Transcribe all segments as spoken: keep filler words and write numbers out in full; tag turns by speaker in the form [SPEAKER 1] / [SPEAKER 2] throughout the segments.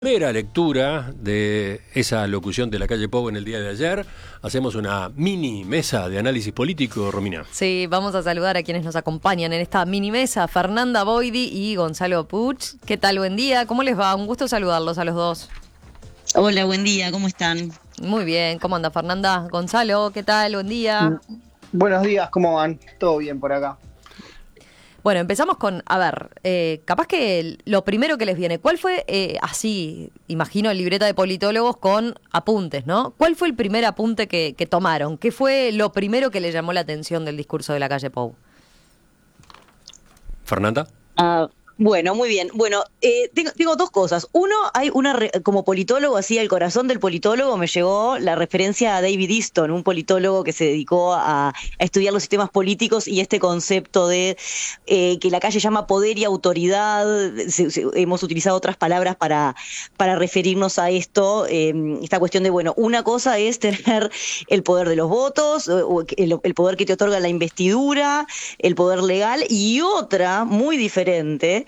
[SPEAKER 1] Primera lectura de esa locución de la calle Pou en el día de ayer. Hacemos una mini mesa de análisis político, Romina.
[SPEAKER 2] Sí, vamos a saludar a quienes nos acompañan en esta mini mesa, Fernanda Boidi y Gonzalo Puch. ¿Qué tal? Buen día, ¿cómo les va? Un gusto saludarlos a los dos.
[SPEAKER 3] Hola, buen día, ¿cómo están?
[SPEAKER 2] Muy bien, ¿cómo anda Fernanda? Gonzalo, ¿qué tal? Buen día.
[SPEAKER 4] Buenos días, ¿cómo van? Todo bien por acá.
[SPEAKER 2] Bueno, empezamos con, a ver, eh, capaz que lo primero que les viene, ¿cuál fue, eh, así, imagino, libreta de politólogos con apuntes, ¿no? ¿Cuál fue el primer apunte que, que tomaron? ¿Qué fue lo primero que les llamó la atención del discurso de la calle Pou?
[SPEAKER 1] ¿Fernanda?
[SPEAKER 3] Ah, bueno, muy bien. Bueno, eh, tengo, tengo dos cosas. Uno, hay una, re- como politólogo, así al corazón del politólogo me llegó la referencia a David Easton, un politólogo que se dedicó a, a estudiar los sistemas políticos y este concepto de eh, que la calle llama poder y autoridad. Se, se, hemos utilizado otras palabras para, para referirnos a esto. Eh, esta cuestión de, bueno, una cosa es tener el poder de los votos, o el, el poder que te otorga la investidura, el poder legal, y otra, muy diferente,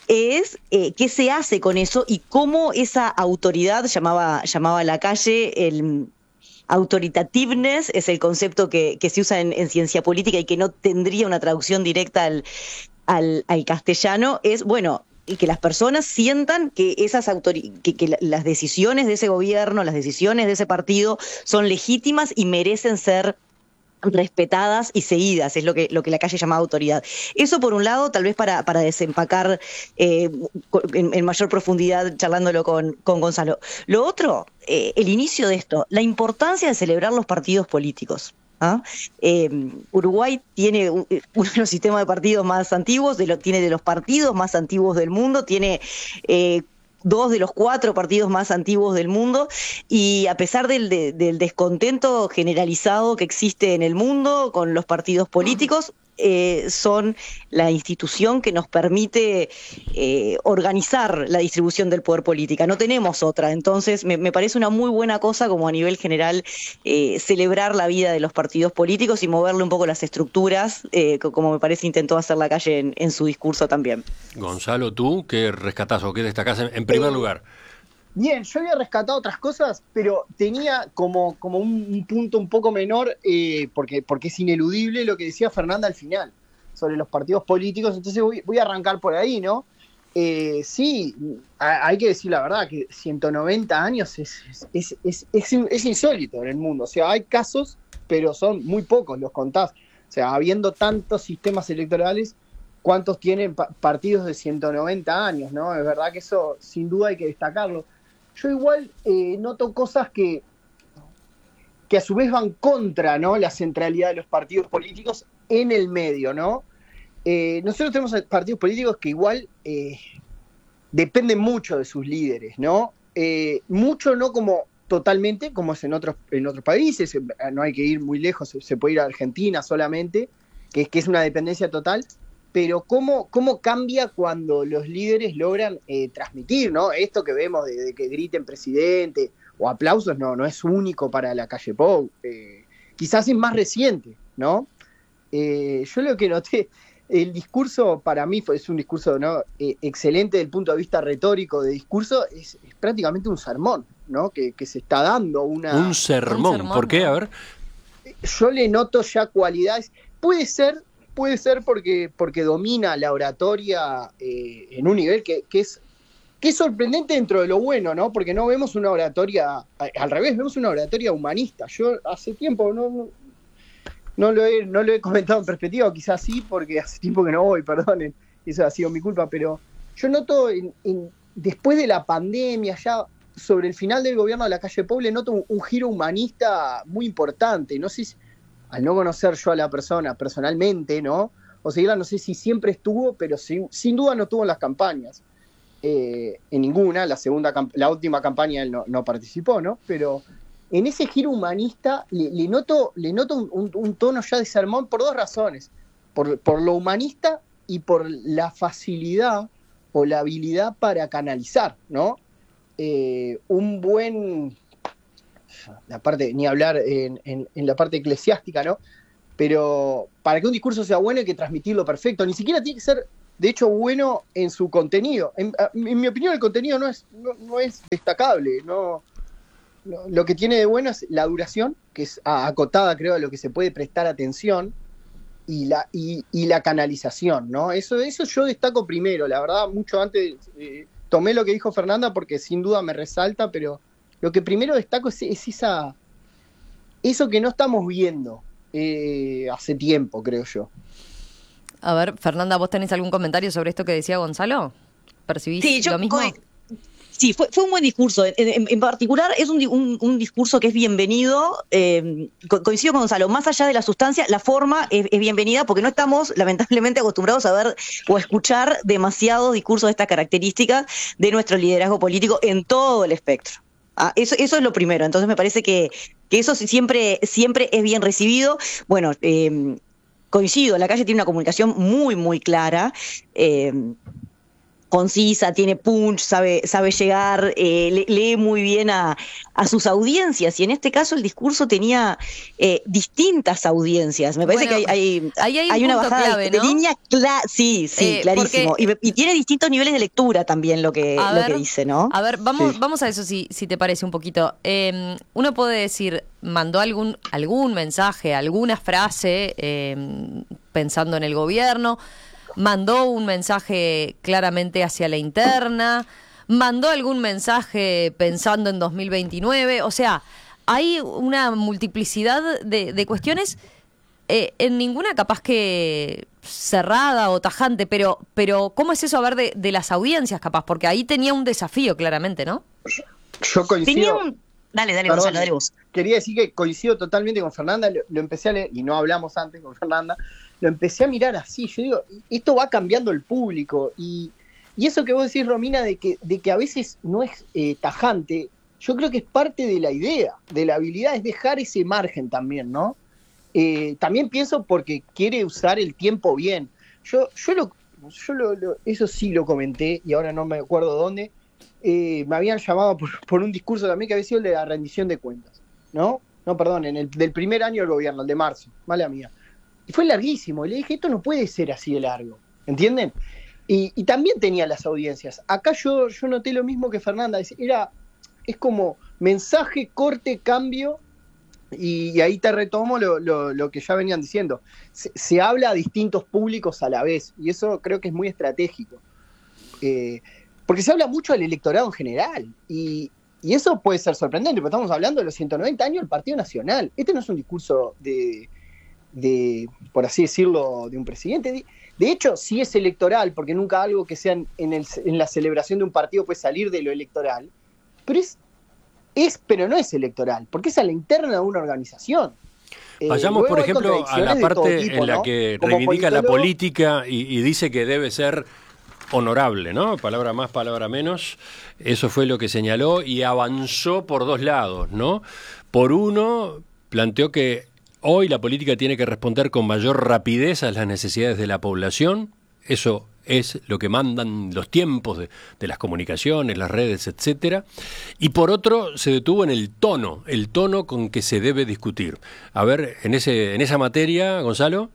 [SPEAKER 3] es eh, qué se hace con eso y cómo esa autoridad, llamaba, llamaba la calle, el autoritativeness, es el concepto que, que se usa en, en ciencia política y que no tendría una traducción directa al, al, al castellano, es, bueno, y que las personas sientan que esas autori- que, que las decisiones de ese gobierno, las decisiones de ese partido son legítimas y merecen ser respetadas y seguidas, es lo que lo que la calle llama autoridad. Eso por un lado, tal vez para, para desempacar eh, en, en mayor profundidad, charlándolo con, con Gonzalo. Lo otro, eh, el inicio de esto, la importancia de celebrar los partidos políticos. ¿Ah? Eh, Uruguay tiene un, uno de los sistemas de partidos más antiguos, de lo, tiene de los partidos más antiguos del mundo, tiene eh, dos de los cuatro partidos más antiguos del mundo, y a pesar del, de, del descontento generalizado que existe en el mundo con los partidos políticos, eh, son la institución que nos permite eh, organizar la distribución del poder político. No tenemos otra, entonces me, me parece una muy buena cosa como a nivel general eh, celebrar la vida de los partidos políticos y moverle un poco las estructuras, eh, como me parece intentó hacer la calle en, en su discurso también.
[SPEAKER 1] Gonzalo, ¿tú qué rescatás o qué destacás en, en primer
[SPEAKER 4] Eh,
[SPEAKER 1] lugar?
[SPEAKER 4] Bien, yo había rescatado otras cosas, pero tenía como, como un, un punto un poco menor, eh, porque, porque es ineludible lo que decía Fernanda al final, sobre los partidos políticos, entonces voy, voy a arrancar por ahí, ¿no? Eh, sí, a- hay que decir la verdad, que ciento noventa años es, es, es, es, es insólito en el mundo, o sea, hay casos, pero son muy pocos, los contás, o sea, habiendo tantos sistemas electorales, ¿cuántos tienen pa- partidos de ciento noventa años, ¿no? Es verdad que eso sin duda hay que destacarlo. Yo igual eh, noto cosas que, que a su vez van contra, ¿no?, la centralidad de los partidos políticos en el medio, ¿no? Eh, nosotros tenemos partidos políticos que igual eh, dependen mucho de sus líderes, ¿no? Eh, mucho no como totalmente, como es en otros, en otros países, no hay que ir muy lejos, se, se puede ir a Argentina solamente, que, que es una dependencia total, pero cómo, cómo cambia cuando los líderes logran eh, transmitir, ¿no? Esto que vemos de, de que griten presidente o aplausos, no, no es único para la calle Pou. Eh, quizás es más reciente, ¿no? Eh, yo lo que noté, el discurso para mí fue, es un discurso, ¿no?, eh, excelente desde el punto de vista retórico de discurso, es, es prácticamente un sermón, ¿no?, que, que se está dando una...
[SPEAKER 1] Un sermón.
[SPEAKER 2] Un sermón,
[SPEAKER 1] ¿Por qué?
[SPEAKER 2] ¿no?
[SPEAKER 1] A ver.
[SPEAKER 4] Yo le noto ya cualidades, puede ser, puede ser porque, porque domina la oratoria eh, en un nivel que, que es que es sorprendente dentro de lo bueno, ¿no? Porque no vemos una oratoria, al revés, vemos una oratoria humanista. Yo hace tiempo no, no, no, lo, he, no lo he comentado en perspectiva, o quizás sí, porque hace tiempo que no voy, perdonen, eso ha sido mi culpa, pero yo noto en, en, después de la pandemia, ya sobre el final del gobierno de la calle Pou, le noto un, un giro humanista muy importante. No sé si, al no conocer yo a la persona personalmente, ¿no?, o sea, no sé si siempre estuvo, pero sí, sin duda no estuvo en las campañas. Eh, en ninguna, la segunda la última campaña él no, no participó, ¿no? Pero en ese giro humanista le, le noto, le noto un, un, un tono ya de sermón por dos razones, por, por lo humanista y por la facilidad o la habilidad para canalizar, ¿no? Eh, un buen, la parte, ni hablar en, en, en la parte eclesiástica, ¿no? Pero para que un discurso sea bueno hay que transmitirlo perfecto, ni siquiera tiene que ser de hecho bueno en su contenido. En, en mi opinión el contenido no es, no, no es destacable, no, no, lo que tiene de bueno es la duración, que es acotada creo a lo que se puede prestar atención, y la, y, y la canalización, ¿no? Eso, eso yo destaco primero, la verdad, mucho antes eh, tomé lo que dijo Fernanda porque sin duda me resalta, pero lo que primero destaco es, es esa, eso que no estamos viendo eh, hace tiempo, creo yo.
[SPEAKER 2] A ver, Fernanda, ¿vos tenés algún comentario sobre esto que decía Gonzalo? ¿Percibís
[SPEAKER 3] sí, yo,
[SPEAKER 2] lo mismo?
[SPEAKER 3] Co- Sí, fue, fue un buen discurso. En, en, en particular, es un, un, un discurso que es bienvenido. Eh, co- coincido con Gonzalo, más allá de la sustancia, la forma es, es bienvenida porque no estamos, lamentablemente, acostumbrados a ver o a escuchar demasiados discursos de estas características de nuestro liderazgo político en todo el espectro. Ah, eso, eso es lo primero. Entonces, me parece que, que eso siempre, siempre es bien recibido. Bueno, eh, coincido, la calle tiene una comunicación muy, muy clara. Eh, concisa, tiene punch, sabe, sabe llegar, eh, le, lee muy bien a, a sus audiencias, y en este caso el discurso tenía eh, distintas audiencias. Me parece
[SPEAKER 2] Bueno,
[SPEAKER 3] que hay, hay,
[SPEAKER 2] hay,
[SPEAKER 3] hay
[SPEAKER 2] un
[SPEAKER 3] una
[SPEAKER 2] punto
[SPEAKER 3] bajada
[SPEAKER 2] clave,
[SPEAKER 3] de,
[SPEAKER 2] ¿no?
[SPEAKER 3] de línea, cla- sí, sí,
[SPEAKER 2] Eh,
[SPEAKER 3] clarísimo.
[SPEAKER 2] porque,
[SPEAKER 3] Y, y tiene distintos niveles de lectura también lo que,
[SPEAKER 2] a
[SPEAKER 3] lo
[SPEAKER 2] ver,
[SPEAKER 3] que dice, ¿no?
[SPEAKER 2] A ver, vamos,
[SPEAKER 4] Sí.
[SPEAKER 2] vamos a eso si, si te parece un poquito. Eh, uno puede decir, mandó algún, algún mensaje, alguna frase eh, pensando en el gobierno, mandó un mensaje claramente hacia la interna, mandó algún mensaje pensando en dos mil veintinueve, o sea, hay una multiplicidad de, de cuestiones, eh, en ninguna capaz que cerrada o tajante, pero pero ¿cómo es eso a ver de, de las audiencias capaz? Porque ahí tenía un desafío claramente, ¿no?
[SPEAKER 4] Yo coincido.
[SPEAKER 3] Tenía un... Dale, dale,
[SPEAKER 4] Perdón,
[SPEAKER 3] Gonzalo, dale vos.
[SPEAKER 4] Quería decir que coincido totalmente con Fernanda, lo, lo empecé a leer, y no hablamos antes con Fernanda, lo empecé a mirar así, yo digo, esto va cambiando el público, y, y eso que vos decís, Romina, de que, de que a veces no es eh, tajante, yo creo que es parte de la idea, de la habilidad, es dejar ese margen también, ¿no? Eh, también pienso porque quiere usar el tiempo bien. Yo, yo, lo, yo lo, lo, eso sí lo comenté, y ahora no me acuerdo dónde. Eh, me habían llamado por, por un discurso también que había sido el de la rendición de cuentas, ¿no? No, perdón, en el del primer año del gobierno, el de marzo, mala mía. Y fue larguísimo, y le dije, esto no puede ser así de largo, ¿entienden? Y, y también tenía las audiencias. Acá yo, yo noté lo mismo que Fernanda, es, era, es como mensaje, corte, cambio, y, y ahí te retomo lo, lo, lo que ya venían diciendo. Se, se habla a distintos públicos a la vez, y eso creo que es muy estratégico. Eh, Porque se habla mucho del electorado en general, y, y eso puede ser sorprendente, porque estamos hablando de los ciento noventa años del Partido Nacional. Este no es un discurso de, de, por así decirlo, de un presidente. De, de hecho, sí es electoral, porque nunca algo que sea en, el, en la celebración de un partido puede salir de lo electoral, pero es, es pero no es electoral, porque es a la interna de una organización.
[SPEAKER 1] Vayamos,
[SPEAKER 4] eh,
[SPEAKER 1] por ejemplo, a la parte tipo, en la ¿no? que Como reivindica politólogo, la política y, y dice que debe ser honorable, ¿no? Palabra más, palabra menos. Eso fue lo que señaló y avanzó por dos lados, ¿no? Por uno, planteó que hoy la política tiene que responder con mayor rapidez a las necesidades de la población. Eso es lo que mandan los tiempos de, de las comunicaciones, las redes, etcétera. Y por otro, se detuvo en el tono, el tono con que se debe discutir. A ver, en ese, en esa materia, Gonzalo.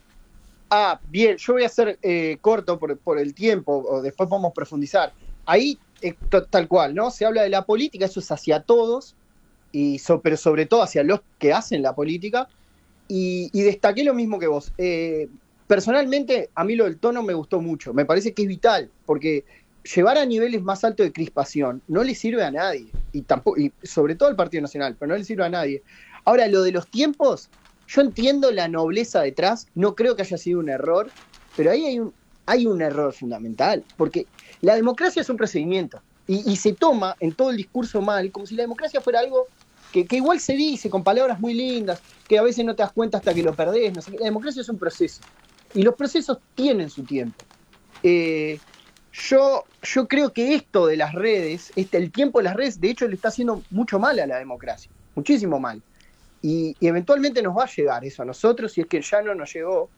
[SPEAKER 4] Ah, bien, yo voy a ser eh, corto por, por el tiempo, o después podemos profundizar. Ahí, eh, t- tal cual, ¿no? Se habla de la política, eso es hacia todos, y so, pero sobre todo hacia los que hacen la política, y, y destaqué lo mismo que vos. Eh, personalmente, a mí lo del tono me gustó mucho, me parece que es vital, porque llevar a niveles más altos de crispación no le sirve a nadie, y, tampoco, y sobre todo al Partido Nacional, pero no le sirve a nadie. Ahora, lo de los tiempos... Yo entiendo la nobleza detrás, no creo que haya sido un error, pero ahí hay un, hay un error fundamental, porque la democracia es un procedimiento, y, y se toma en todo el discurso mal, como si la democracia fuera algo que, que igual se dice con palabras muy lindas, que a veces no te das cuenta hasta que lo perdés, no sé, la democracia es un proceso, y los procesos tienen su tiempo. Eh, yo, yo creo que esto de las redes, este, el tiempo de las redes, de hecho le está haciendo mucho mal a la democracia, muchísimo mal. Y, y eventualmente nos va a llegar eso a nosotros, si es que ya no nos llegó,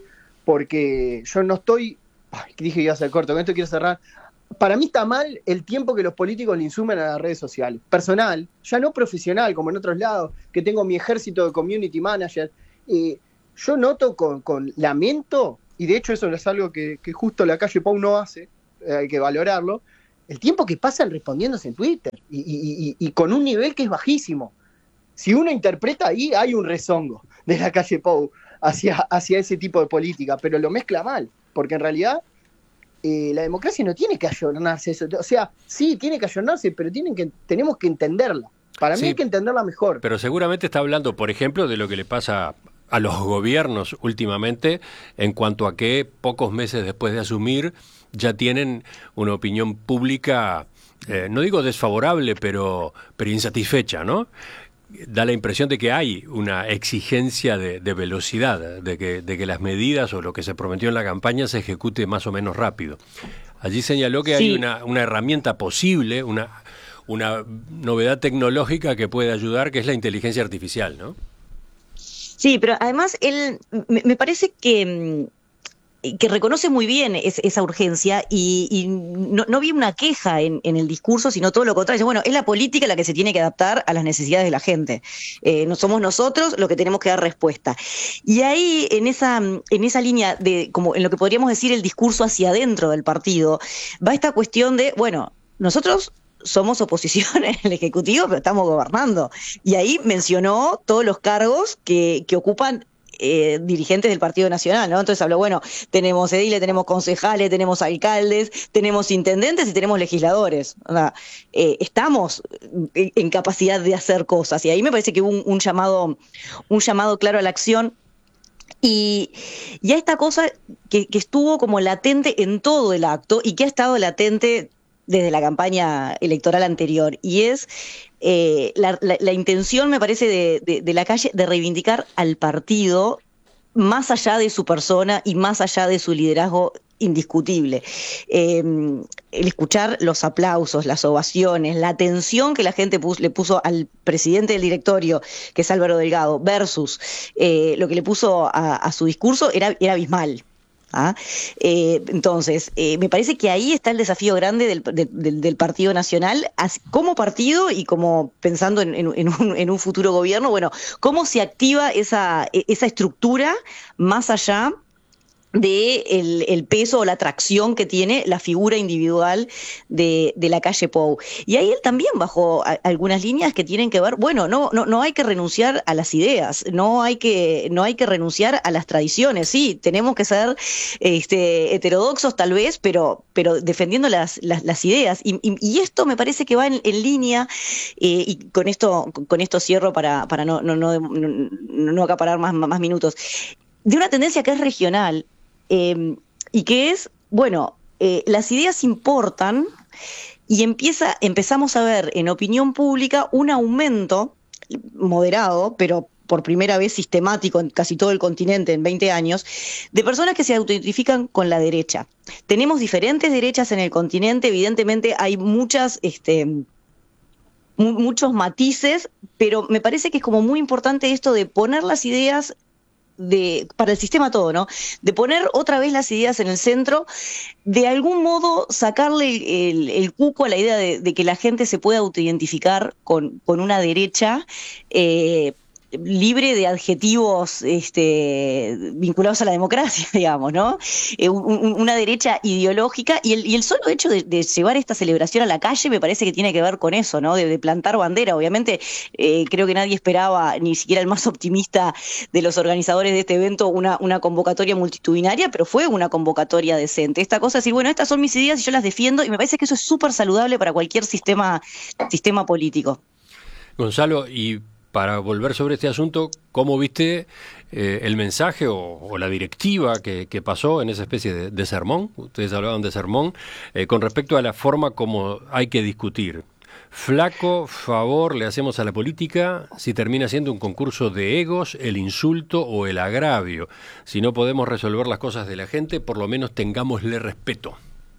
[SPEAKER 4] porque yo no estoy, ay, dije que iba a ser corto, con esto quiero cerrar. Para mí está mal el tiempo que los políticos le insumen a las redes sociales, personal, ya no profesional como en otros lados, que tengo mi ejército de community manager. Eh, yo noto con, con lamento y de hecho eso es algo que, que justo la calle Pou no hace, eh, hay que valorarlo, el tiempo que pasan respondiéndose en Twitter, y, y, y, y con un nivel que es bajísimo. Si uno interpreta ahí, hay un rezongo de la calle Pou hacia, hacia ese tipo de política, pero lo mezcla mal, porque en realidad eh, la democracia no tiene que ayornarse eso. O sea, sí, tiene que ayornarse, pero tienen que, tenemos que entenderla. Para mí sí, hay que entenderla mejor.
[SPEAKER 1] Pero seguramente está hablando, por ejemplo, de lo que le pasa a los gobiernos últimamente, en cuanto a que pocos meses después de asumir ya tienen una opinión pública, eh, no digo desfavorable, pero, pero insatisfecha, ¿no? Da la impresión de que hay una exigencia de, de velocidad, de que, de que las medidas o lo que se prometió en la campaña se ejecute más o menos rápido. Allí señaló que sí. hay una, una herramienta posible, una, una novedad tecnológica que puede ayudar, que es la inteligencia artificial, ¿no?
[SPEAKER 3] Sí, pero además él me, me parece que... que reconoce muy bien es, esa urgencia y, y no, no vi una queja en, en el discurso, sino todo lo contrario. Bueno, es la política la que se tiene que adaptar a las necesidades de la gente. Eh, no somos nosotros los que tenemos que dar respuesta. Y ahí, en esa, en esa línea de, como en lo que podríamos decir el discurso hacia adentro del partido, va esta cuestión de, bueno, nosotros somos oposición en el Ejecutivo, pero estamos gobernando. Y ahí mencionó todos los cargos que, que ocupan Eh, dirigentes del Partido Nacional, ¿no? Entonces habló, bueno, tenemos ediles, tenemos concejales, tenemos alcaldes, tenemos intendentes y tenemos legisladores. O sea, eh, estamos en, en capacidad de hacer cosas. Y ahí me parece que hubo un, un llamado, un llamado claro a la acción. Y, y a esta cosa que, que estuvo como latente en todo el acto y que ha estado latente desde la campaña electoral anterior, y es eh, la, la, la intención, me parece, de, de, de la calle de reivindicar al partido más allá de su persona y más allá de su liderazgo indiscutible. Eh, el escuchar los aplausos, las ovaciones, la atención que la gente puso, le puso al presidente del directorio, que es Álvaro Delgado, versus eh, lo que le puso a, a su discurso, era, era abismal. ¿Ah? Eh, entonces, eh, me parece que ahí está el desafío grande del, del, del Partido Nacional, como partido y como pensando en, en, en, un, en un futuro gobierno, bueno, cómo se activa esa, esa estructura más allá de el, el peso o la atracción que tiene la figura individual de, de la calle Pou. Y ahí él también bajó a, algunas líneas que tienen que ver, bueno, no, no, no hay que renunciar a las ideas, no hay que, no hay que renunciar a las tradiciones, sí, tenemos que ser este, heterodoxos tal vez, pero, pero defendiendo las, las, las ideas. Y, y, y esto me parece que va en, en línea, eh, y con esto, con esto cierro para, para no, no, no, no, no acaparar más, más minutos, de una tendencia que es regional. Eh, y que es, bueno, eh, las ideas importan y empieza, empezamos a ver en opinión pública un aumento moderado, pero por primera vez sistemático en casi todo el continente en veinte años, de personas que se autoidentifican con la derecha. Tenemos diferentes derechas en el continente, evidentemente hay muchas... Este, muchos matices, pero me parece que es como muy importante esto de poner las ideas de para el sistema todo, ¿no? De poner otra vez las ideas en el centro, de algún modo sacarle el, el, el cuco a la idea de, de que la gente se pueda autoidentificar con, con una derecha eh, libre de adjetivos este, vinculados a la democracia, digamos, ¿no? Eh, un, una derecha ideológica, y el, y el solo hecho de, de llevar esta celebración a la calle me parece que tiene que ver con eso, ¿no? De, de plantar bandera. Obviamente, eh, creo que nadie esperaba, ni siquiera el más optimista de los organizadores de este evento, una, una convocatoria multitudinaria, pero fue una convocatoria decente. Esta cosa de decir, bueno, estas son mis ideas y yo las defiendo, y me parece que eso es súper saludable para cualquier sistema, sistema político.
[SPEAKER 1] Gonzalo, y para volver sobre este asunto, ¿cómo viste eh, el mensaje o, o la directiva que, que pasó en esa especie de, de sermón? Ustedes hablaban de sermón, eh, con respecto a la forma como hay que discutir. Flaco favor le hacemos a la política si termina siendo un concurso de egos, el insulto o el agravio. Si no podemos resolver las cosas de la gente, por lo menos tengámosle respeto.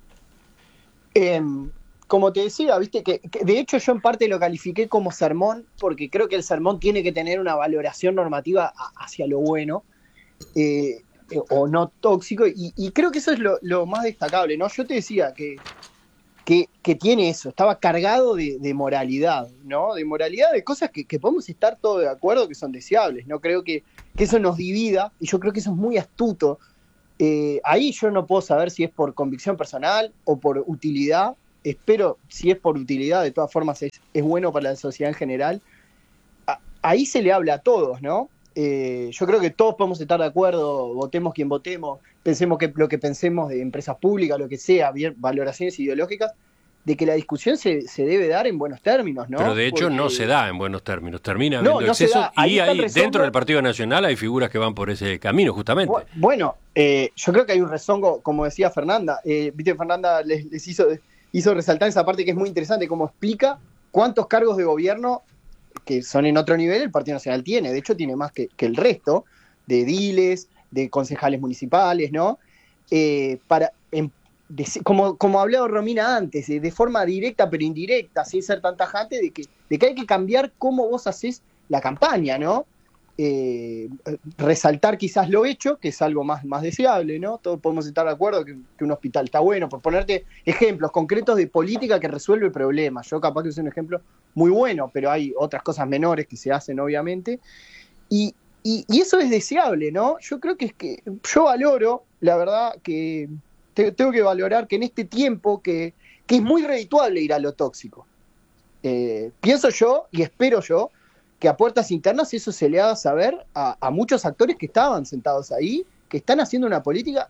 [SPEAKER 4] Eh... Como te decía, viste que, que de hecho yo en parte lo califiqué como sermón, porque creo que el sermón tiene que tener una valoración normativa a, hacia lo bueno eh, eh, o no tóxico, y, y creo que eso es lo, lo más destacable, ¿no? Yo te decía que, que, que tiene eso, estaba cargado de, de moralidad, ¿no? De moralidad, de cosas que, que podemos estar todos de acuerdo que son deseables, ¿no? Creo que, que eso nos divida, y yo creo que eso es muy astuto Eh, ahí yo no puedo saber si es por convicción personal o por utilidad. Espero, si es por utilidad, de todas formas es, es bueno para la sociedad en general. A, ahí se le habla a todos, ¿no? Eh, yo creo que todos podemos estar de acuerdo, votemos quien votemos, pensemos que, lo que pensemos de empresas públicas, lo que sea, bien, valoraciones ideológicas, de que la discusión se, se debe dar en buenos términos, ¿no?
[SPEAKER 1] Pero de hecho
[SPEAKER 4] Porque...
[SPEAKER 1] no se da en buenos términos, termina
[SPEAKER 4] no,
[SPEAKER 1] habiendo
[SPEAKER 4] no
[SPEAKER 1] exceso
[SPEAKER 4] ahí
[SPEAKER 1] y ahí
[SPEAKER 4] rezongo...
[SPEAKER 1] dentro del Partido Nacional hay figuras que van por ese camino justamente.
[SPEAKER 4] Bueno, eh, yo creo que hay un rezongo, como decía Fernanda, eh, viste, Fernanda les, les hizo, hizo resaltar esa parte que es muy interesante, cómo explica cuántos cargos de gobierno que son en otro nivel el Partido Nacional tiene, de hecho tiene más que, que el resto, de ediles, de concejales municipales, ¿no? Eh, para... En, De, como, como hablaba Romina antes, de, de forma directa pero indirecta, sin ser tan tajante, de que, de que hay que cambiar cómo vos haces la campaña, ¿no? Eh, resaltar quizás lo hecho, que es algo más, más deseable, ¿no? Todos podemos estar de acuerdo que, que un hospital está bueno, por ponerte ejemplos concretos de política que resuelve problemas. Yo capaz que es un ejemplo muy bueno, pero hay otras cosas menores que se hacen, obviamente. Y, y, y eso es deseable, ¿no? Yo creo que es que yo valoro, la verdad, que tengo que valorar que en este tiempo que, que es muy redituable ir a lo tóxico. Eh, pienso yo y espero yo que a puertas internas eso se le haga saber a, a muchos actores que estaban sentados ahí, que están haciendo una política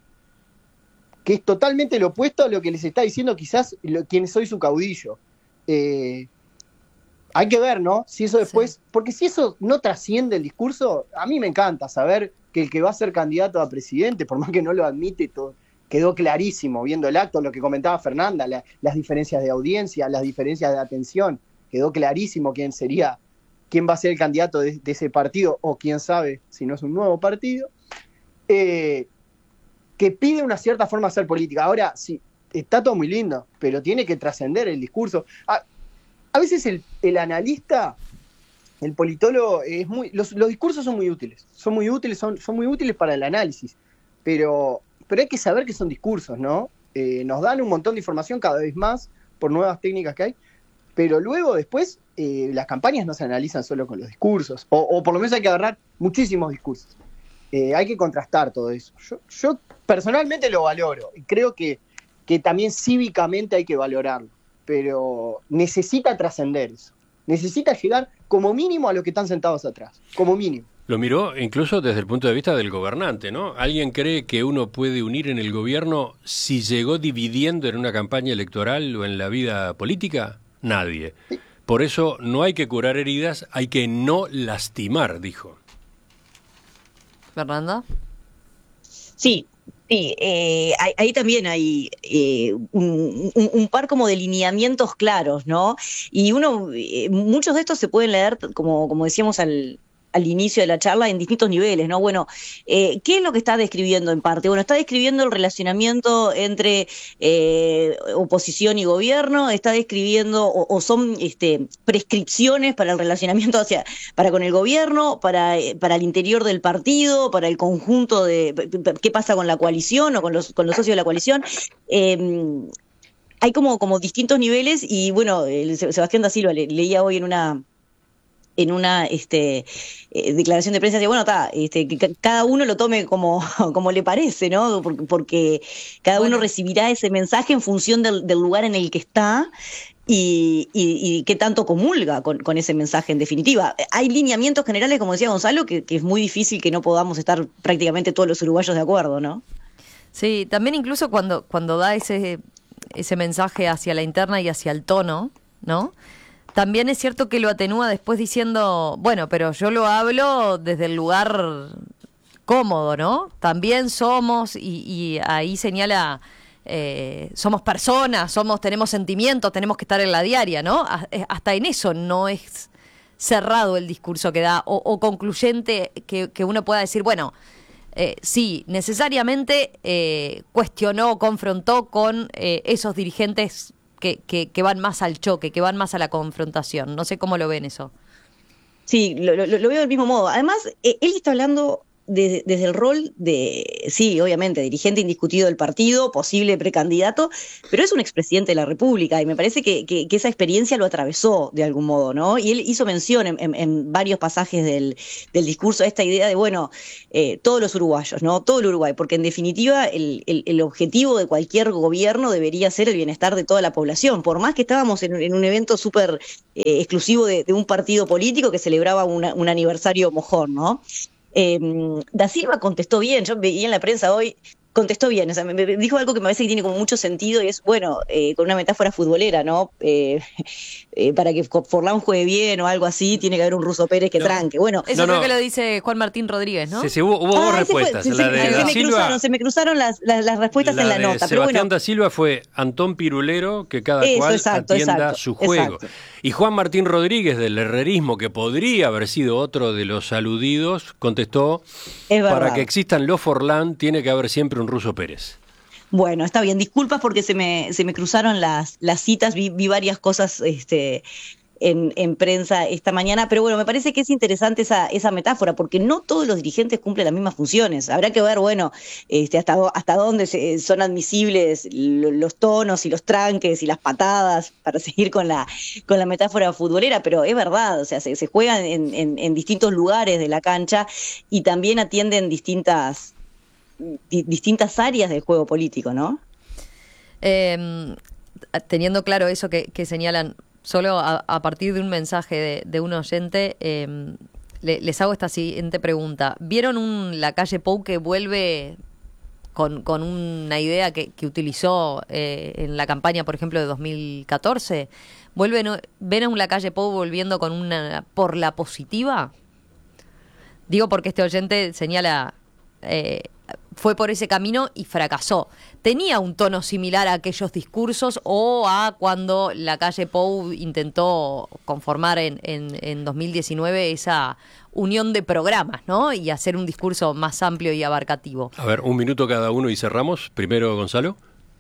[SPEAKER 4] que es totalmente lo opuesto a lo que les está diciendo quizás lo, quien soy su caudillo. Eh, hay que ver, ¿no? Si eso después, sí. Porque si eso no trasciende el discurso, a mí me encanta saber que el que va a ser candidato a presidente, por más que no lo admite todo, quedó clarísimo viendo el acto, lo que comentaba Fernanda, la, las diferencias de audiencia, las diferencias de atención, quedó clarísimo quién sería, quién va a ser el candidato de, de ese partido, o quién sabe si no es un nuevo partido, eh, que pide una cierta forma de hacer política. Ahora, sí, está todo muy lindo, pero tiene que trascender el discurso. A, a veces el, el analista, el politólogo, es muy, los, los discursos son muy útiles, son muy útiles, son, son muy útiles para el análisis, pero... Pero hay que saber que son discursos, ¿no? Eh, nos dan un montón de información cada vez más por nuevas técnicas que hay, pero luego después eh, las campañas no se analizan solo con los discursos, o, o por lo menos hay que agarrar muchísimos discursos. Eh, hay que contrastar todo eso. Yo, yo personalmente lo valoro y creo que, que también cívicamente hay que valorarlo, pero necesita trascender eso. Necesita llegar como mínimo a los que están sentados atrás, como mínimo.
[SPEAKER 1] Lo miró incluso desde el punto de vista del gobernante, ¿no? ¿Alguien cree que uno puede unir en el gobierno si llegó dividiendo en una campaña electoral o en la vida política? Nadie. Por eso no hay que curar heridas, hay que no lastimar, dijo.
[SPEAKER 2] ¿Fernanda?
[SPEAKER 3] Sí, sí. Eh, ahí, ahí también hay eh, un, un, un par como de lineamientos claros, ¿no? Y uno, eh, muchos de estos se pueden leer, como, como decíamos al... al inicio de la charla, en distintos niveles, ¿no? Bueno, eh, ¿qué es lo que está describiendo en parte? Bueno, está describiendo el relacionamiento entre eh, oposición y gobierno, está describiendo, o, o son este, prescripciones para el relacionamiento hacia, para con el gobierno, para, para el interior del partido, para el conjunto de, ¿qué pasa con la coalición o con los, con los socios de la coalición? Eh, hay como, como distintos niveles y, bueno, el Sebastián da Silva le, leía hoy en una... en una este, eh, declaración de prensa, decía, bueno, está, este, que c- cada uno lo tome como, como le parece, ¿no? Porque, porque cada bueno. uno recibirá ese mensaje en función del, del lugar en el que está y, y, y qué tanto comulga con, con ese mensaje en definitiva. Hay lineamientos generales, como decía Gonzalo, que, que es muy difícil que no podamos estar prácticamente todos los uruguayos de acuerdo, ¿no?
[SPEAKER 2] Sí, también incluso cuando, cuando da ese, ese mensaje hacia la interna y hacia el tono, ¿no? También es cierto que lo atenúa después diciendo, bueno, pero yo lo hablo desde el lugar cómodo, ¿no? También somos, y, y ahí señala, eh, somos personas, somos, tenemos sentimientos, tenemos que estar en la diaria, ¿no? Hasta en eso no es cerrado el discurso que da, o, o concluyente que, que uno pueda decir, bueno, eh, sí, necesariamente eh, cuestionó, confrontó con eh, esos dirigentes Que, que, que van más al choque, que van más a la confrontación. No sé cómo lo ven eso.
[SPEAKER 3] Sí, lo, lo, lo veo del mismo modo. Además, eh, él está hablando de, desde el rol de, sí, obviamente, dirigente indiscutido del partido, posible precandidato, pero es un expresidente de la República y me parece que, que, que esa experiencia lo atravesó de algún modo, ¿no? Y él hizo mención en, en, en varios pasajes del, del discurso a esta idea de, bueno, eh, todos los uruguayos, ¿no? Todo el Uruguay, porque en definitiva el, el, el objetivo de cualquier gobierno debería ser el bienestar de toda la población, por más que estábamos en, en un evento súper eh, exclusivo de, de un partido político que celebraba una, un aniversario mojón, ¿no? Eh, Da Silva contestó bien, yo veía en la prensa hoy, contestó bien, o sea, me, me dijo algo que me parece que tiene como mucho sentido y es, bueno, eh, con una metáfora futbolera, ¿no? Eh, eh, para que Forlán juegue bien o algo así, tiene que haber un Russo Pérez que no. tranque. Bueno,
[SPEAKER 2] eso no, creo no. que lo dice Juan Martín Rodríguez, ¿no?
[SPEAKER 1] Sí, sí, hubo, hubo ah, dos respuestas.
[SPEAKER 3] Fue,
[SPEAKER 1] la
[SPEAKER 3] se,
[SPEAKER 1] de
[SPEAKER 3] se,
[SPEAKER 1] Da
[SPEAKER 3] se, me
[SPEAKER 1] Silva,
[SPEAKER 3] cruzaron, se me cruzaron las, las, las respuestas
[SPEAKER 1] la
[SPEAKER 3] en la
[SPEAKER 1] de
[SPEAKER 3] nota.
[SPEAKER 1] Sebastián
[SPEAKER 3] pero bueno.
[SPEAKER 1] Da Silva fue Antón Pirulero, que cada
[SPEAKER 3] eso,
[SPEAKER 1] cual
[SPEAKER 3] exacto,
[SPEAKER 1] atienda
[SPEAKER 3] exacto,
[SPEAKER 1] su juego.
[SPEAKER 3] Exacto.
[SPEAKER 1] Y Juan Martín Rodríguez, del herrerismo, que podría haber sido otro de los aludidos, contestó, para que existan los Forlán tiene que haber siempre un Russo Pérez.
[SPEAKER 3] Bueno, está bien, disculpas porque se me, se me cruzaron las, las citas, vi, vi varias cosas este, en, en prensa esta mañana, pero bueno, me parece que es interesante esa, esa metáfora, porque no todos los dirigentes cumplen las mismas funciones. Habrá que ver, bueno, este, hasta, hasta dónde se, son admisibles los tonos y los tranques y las patadas, para seguir con la, con la metáfora futbolera, pero es verdad, o sea, se, se juegan en, en, en distintos lugares de la cancha y también atienden distintas... distintas áreas del juego político, ¿no?
[SPEAKER 2] Eh, teniendo claro eso que, que señalan, solo a, a partir de un mensaje de, de un oyente, eh, le, les hago esta siguiente pregunta. ¿Vieron un La Calle Pou que vuelve con, con una idea que, que utilizó eh, en la campaña, por ejemplo, de dos mil catorce? ¿Vuelven, ¿Ven a un La Calle Pou volviendo con una por la positiva? Digo porque este oyente señala... Eh, fue por ese camino y fracasó. ¿Tenía un tono similar a aquellos discursos o a cuando La Calle Pou intentó conformar en, en, en dos mil diecinueve esa unión de programas, ¿no? Y hacer un discurso más amplio y abarcativo?
[SPEAKER 1] A ver, un minuto cada uno y cerramos. Primero, Gonzalo.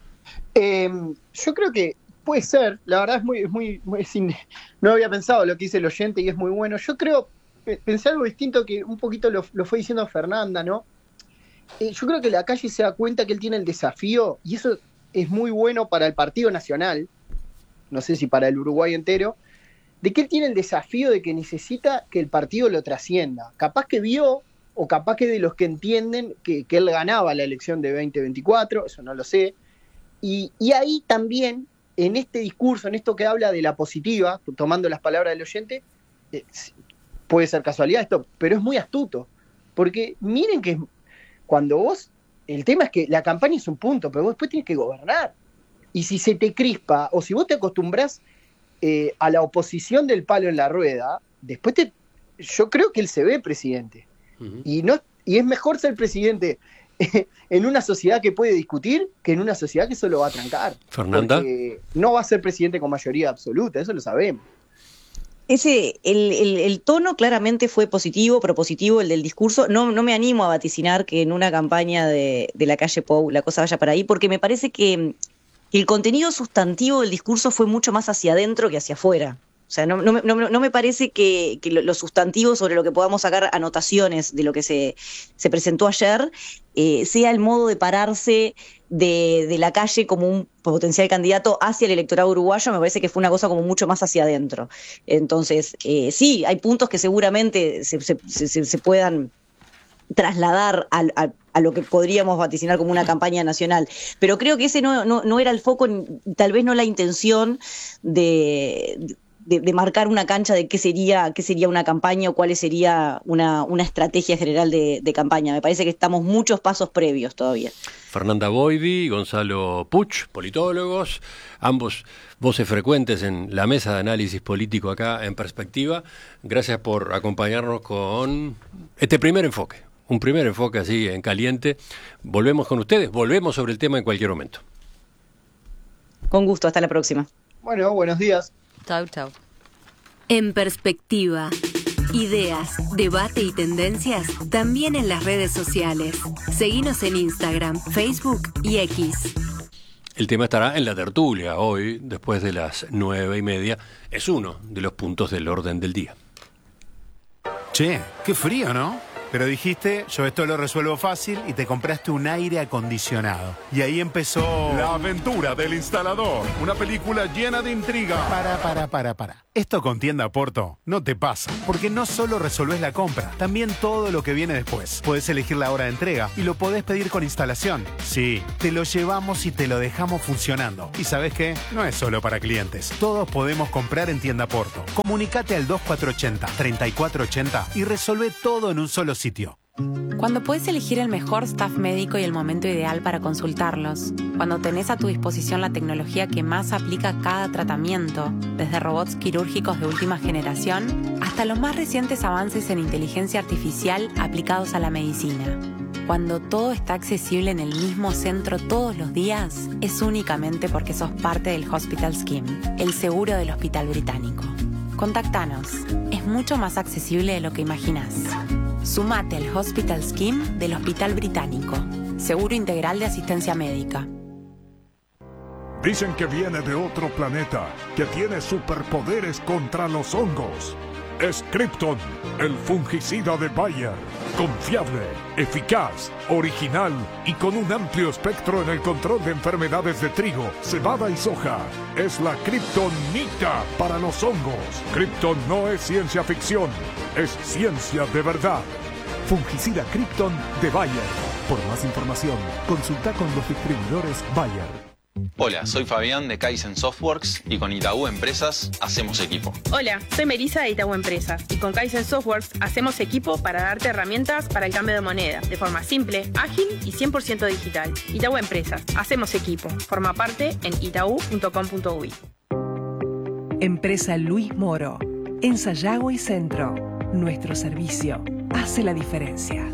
[SPEAKER 4] Eh, yo creo que puede ser. La verdad es muy... Es muy, muy sin, no había pensado lo que dice el oyente y es muy bueno. Yo creo, pensé algo distinto que un poquito lo, lo fue diciendo Fernanda, ¿no? Eh, yo creo que La Calle se da cuenta que él tiene el desafío, y eso es muy bueno para el Partido Nacional, no sé si para el Uruguay entero, de que él tiene el desafío de que necesita que el partido lo trascienda. Capaz que vio, o capaz que de los que entienden que, que él ganaba la elección de veinte veinticuatro, eso no lo sé, y, y ahí también, en este discurso, en esto que habla de la positiva, tomando las palabras del oyente, eh, puede ser casualidad esto, pero es muy astuto, porque miren que cuando vos, el tema es que la campaña es un punto, pero vos después tienes que gobernar. Y si se te crispa, o si vos te acostumbras eh, a la oposición del palo en la rueda, después te, yo creo que él se ve presidente. Uh-huh. Y, no, y es mejor ser presidente en una sociedad que puede discutir que en una sociedad que solo va a trancar.
[SPEAKER 1] Fernanda.
[SPEAKER 4] Porque no va a ser presidente con mayoría absoluta, eso lo sabemos.
[SPEAKER 3] Ese, el, el, el tono claramente fue positivo, propositivo, el del discurso. No, no me animo a vaticinar que en una campaña de, de La Calle Pou la cosa vaya para ahí, porque me parece que, que el contenido sustantivo del discurso fue mucho más hacia adentro que hacia afuera. O sea, no, no, no, no me parece que, que lo sustantivo sobre lo que podamos sacar anotaciones de lo que se, se presentó ayer eh, sea el modo de pararse de, de La Calle como un potencial candidato hacia el electorado uruguayo. Me parece que fue una cosa como mucho más hacia adentro. Entonces, eh, sí, hay puntos que seguramente se, se, se, se puedan trasladar al, a, a lo que podríamos vaticinar como una campaña nacional, pero creo que ese no, no, no era el foco, tal vez no la intención de... De, de marcar una cancha de qué sería qué sería una campaña o cuál sería una, una estrategia general de, de campaña. Me parece que estamos muchos pasos previos todavía.
[SPEAKER 1] Fernanda Boidi, Gonzalo Puch, politólogos, ambos voces frecuentes en la mesa de análisis político acá en Perspectiva. Gracias por acompañarnos con este primer enfoque, un primer enfoque así en caliente. Volvemos con ustedes, volvemos sobre el tema en cualquier momento.
[SPEAKER 3] Con gusto, hasta la próxima.
[SPEAKER 4] Bueno, buenos días.
[SPEAKER 2] Chau, chau.
[SPEAKER 5] En Perspectiva, ideas, debate y tendencias también en las redes sociales. Seguinos en Instagram, Facebook y X.
[SPEAKER 1] El tema estará en la tertulia hoy, después de las nueve y media. Es uno de los puntos del orden del día.
[SPEAKER 6] Che, qué frío, ¿no? Pero dijiste, yo esto lo resuelvo fácil y te compraste un aire acondicionado. Y ahí empezó...
[SPEAKER 7] La aventura del instalador. Una película llena de intriga.
[SPEAKER 6] Para, para, para, para. Esto con Tienda Porto no te pasa. Porque no solo resolvés la compra, también todo lo que viene después. Podés elegir la hora de entrega y lo podés pedir con instalación. Sí, te lo llevamos y te lo dejamos funcionando. ¿Y sabés qué? No es solo para clientes. Todos podemos comprar en Tienda Porto. Comunicate al dos cuatro ocho cero, tres cuatro ocho cero y resolvé todo en un solo sitio.
[SPEAKER 8] Cuando puedes elegir el mejor staff médico y el momento ideal para consultarlos. Cuando tenés a tu disposición la tecnología que más aplica a cada tratamiento, desde robots quirúrgicos de última generación hasta los más recientes avances en inteligencia artificial aplicados a la medicina. Cuando todo está accesible en el mismo centro todos los días, es únicamente porque sos parte del Hospital Scheme, el seguro del Hospital Británico. Contactanos. Es mucho más accesible de lo que imaginás. Sumate al Hospital Scheme del Hospital Británico. Seguro integral de asistencia médica.
[SPEAKER 7] Dicen que viene de otro planeta, que tiene superpoderes contra los hongos. Es Krypton, el fungicida de Bayer. Confiable, eficaz, original y con un amplio espectro en el control de enfermedades de trigo, cebada y soja. Es la Kryptonita para los hongos. Krypton no es ciencia ficción, es ciencia de verdad. Fungicida Krypton de Bayer. Por más información, consulta con los distribuidores Bayer.
[SPEAKER 9] Hola, soy Fabián de Kaizen Softworks y con Itaú Empresas hacemos equipo.
[SPEAKER 10] Hola, soy Melissa de Itaú Empresas y con Kaizen Softworks hacemos equipo para darte herramientas para el cambio de moneda de forma simple, ágil y cien por ciento digital. Itaú Empresas, hacemos equipo. Forma parte en itaú punto com punto uy.
[SPEAKER 11] Empresa Luis Moro, en Sayago y Centro. Nuestro servicio hace la diferencia.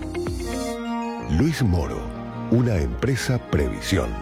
[SPEAKER 12] Luis Moro, una empresa Previsión.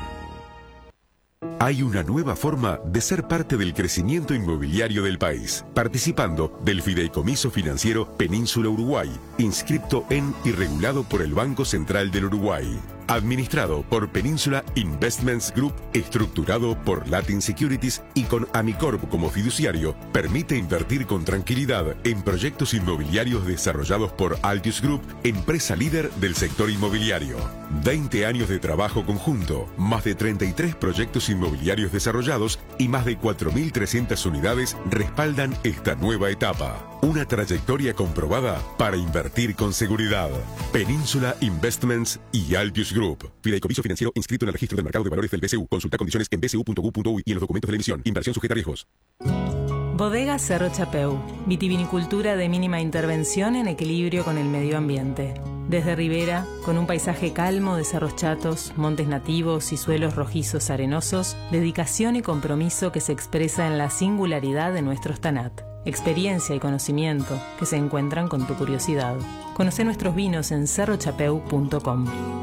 [SPEAKER 12] Hay una nueva forma de ser parte del crecimiento inmobiliario del país, participando del Fideicomiso Financiero Península Uruguay, inscripto en y regulado por el Banco Central del Uruguay. Administrado por Península Investments Group, estructurado por Latin Securities y con Amicorp como fiduciario, permite invertir con tranquilidad en proyectos inmobiliarios desarrollados por Altius Group, empresa líder del sector inmobiliario. veinte años de trabajo conjunto, más de treinta y tres proyectos inmobiliarios desarrollados y más de cuatro mil trescientas unidades respaldan esta nueva etapa. Una trayectoria comprobada para invertir con seguridad. Península Investments y Altius Group. Fideicomiso financiero inscrito en el registro del mercado de valores del B C U. Consulta condiciones en b c u punto u punto uy y en los documentos de la emisión. Inversión sujeta a riesgos.
[SPEAKER 13] Bodega Cerro Chapeu. Vitivinicultura de mínima intervención en equilibrio con el medio ambiente. Desde Ribera, con un paisaje calmo de cerros chatos, montes nativos y suelos rojizos arenosos, dedicación y compromiso que se expresa en la singularidad de nuestros tanat. Experiencia y conocimiento que se encuentran con tu curiosidad. Conoce nuestros vinos en cerro chapeu punto com.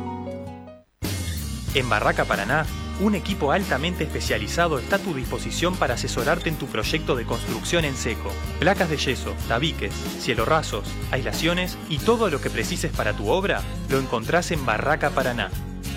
[SPEAKER 14] En Barraca Paraná, un equipo altamente especializado está a tu disposición para asesorarte en tu proyecto de construcción en seco. Placas de yeso, tabiques, cielorrasos, aislaciones y todo lo que precises para tu obra lo encontrás en Barraca Paraná.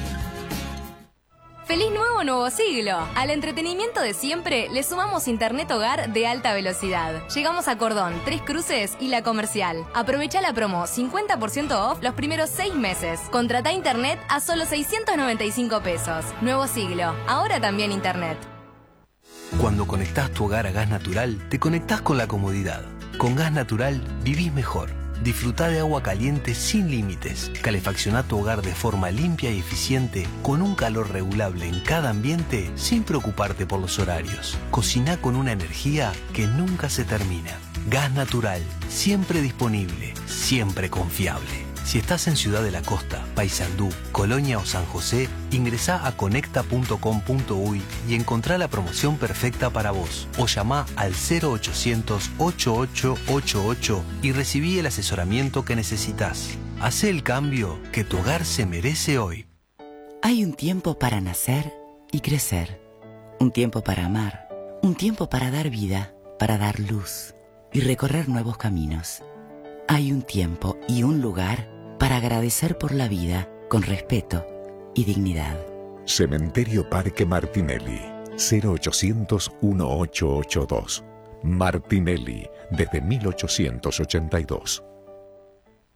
[SPEAKER 15] ¡Feliz nuevo nuevo siglo! Al entretenimiento de siempre le sumamos internet hogar de alta velocidad. Llegamos a Cordón, Tres Cruces y La Comercial. Aprovecha la promo cincuenta por ciento off los primeros seis meses. Contrata internet a solo seiscientos noventa y cinco pesos. Nuevo siglo, ahora también internet.
[SPEAKER 16] Cuando conectás tu hogar a gas natural, te conectás con la comodidad. Con gas natural vivís mejor. Disfrutá de agua caliente sin límites. Calefaccioná tu hogar de forma limpia y eficiente, con un calor regulable en cada ambiente, sin preocuparte por los horarios. Cociná con una energía que nunca se termina. Gas natural, siempre disponible, siempre confiable. Si estás en Ciudad de la Costa, Paysandú, Colonia o San José, ingresá a conecta punto com punto uy y encontrá la promoción perfecta para vos. O llamá al cero ochocientos, ochenta y ocho ochenta y ocho y recibí el asesoramiento que necesitas. Hacé el cambio que tu hogar se merece hoy.
[SPEAKER 17] Hay un tiempo para nacer y crecer. Un tiempo para amar. Un tiempo para dar vida, para dar luz y recorrer nuevos caminos. Hay un tiempo y un lugar para agradecer por la vida con respeto y dignidad.
[SPEAKER 12] Cementerio Parque Martinelli, cero ochocientos, dieciocho ochenta y dos. Martinelli, desde mil ochocientos ochenta y dos.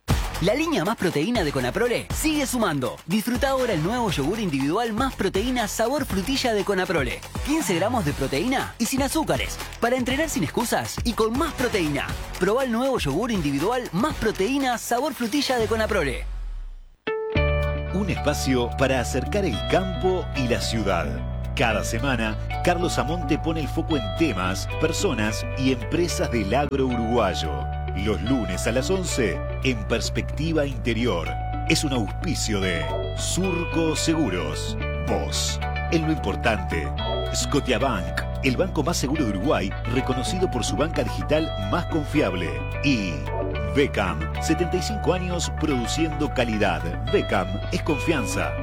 [SPEAKER 18] La línea Más Proteína de Conaprole sigue sumando. Disfruta ahora el nuevo yogur individual Más Proteína sabor frutilla de Conaprole. quince gramos de proteína y sin azúcares. Para entrenar sin excusas y con más proteína. Probá el nuevo yogur individual Más Proteína sabor frutilla de Conaprole.
[SPEAKER 19] Un espacio para acercar el campo y la ciudad. Cada semana, Carlos Amonte pone el foco en temas, personas y empresas del agro uruguayo. Los lunes a las once, en Perspectiva Interior. Es un auspicio de Surco Seguros. Vos, en lo importante. Scotiabank, el banco más seguro de Uruguay, reconocido por su banca digital más confiable. Y Becam, setenta y cinco años produciendo calidad. Becam es confianza.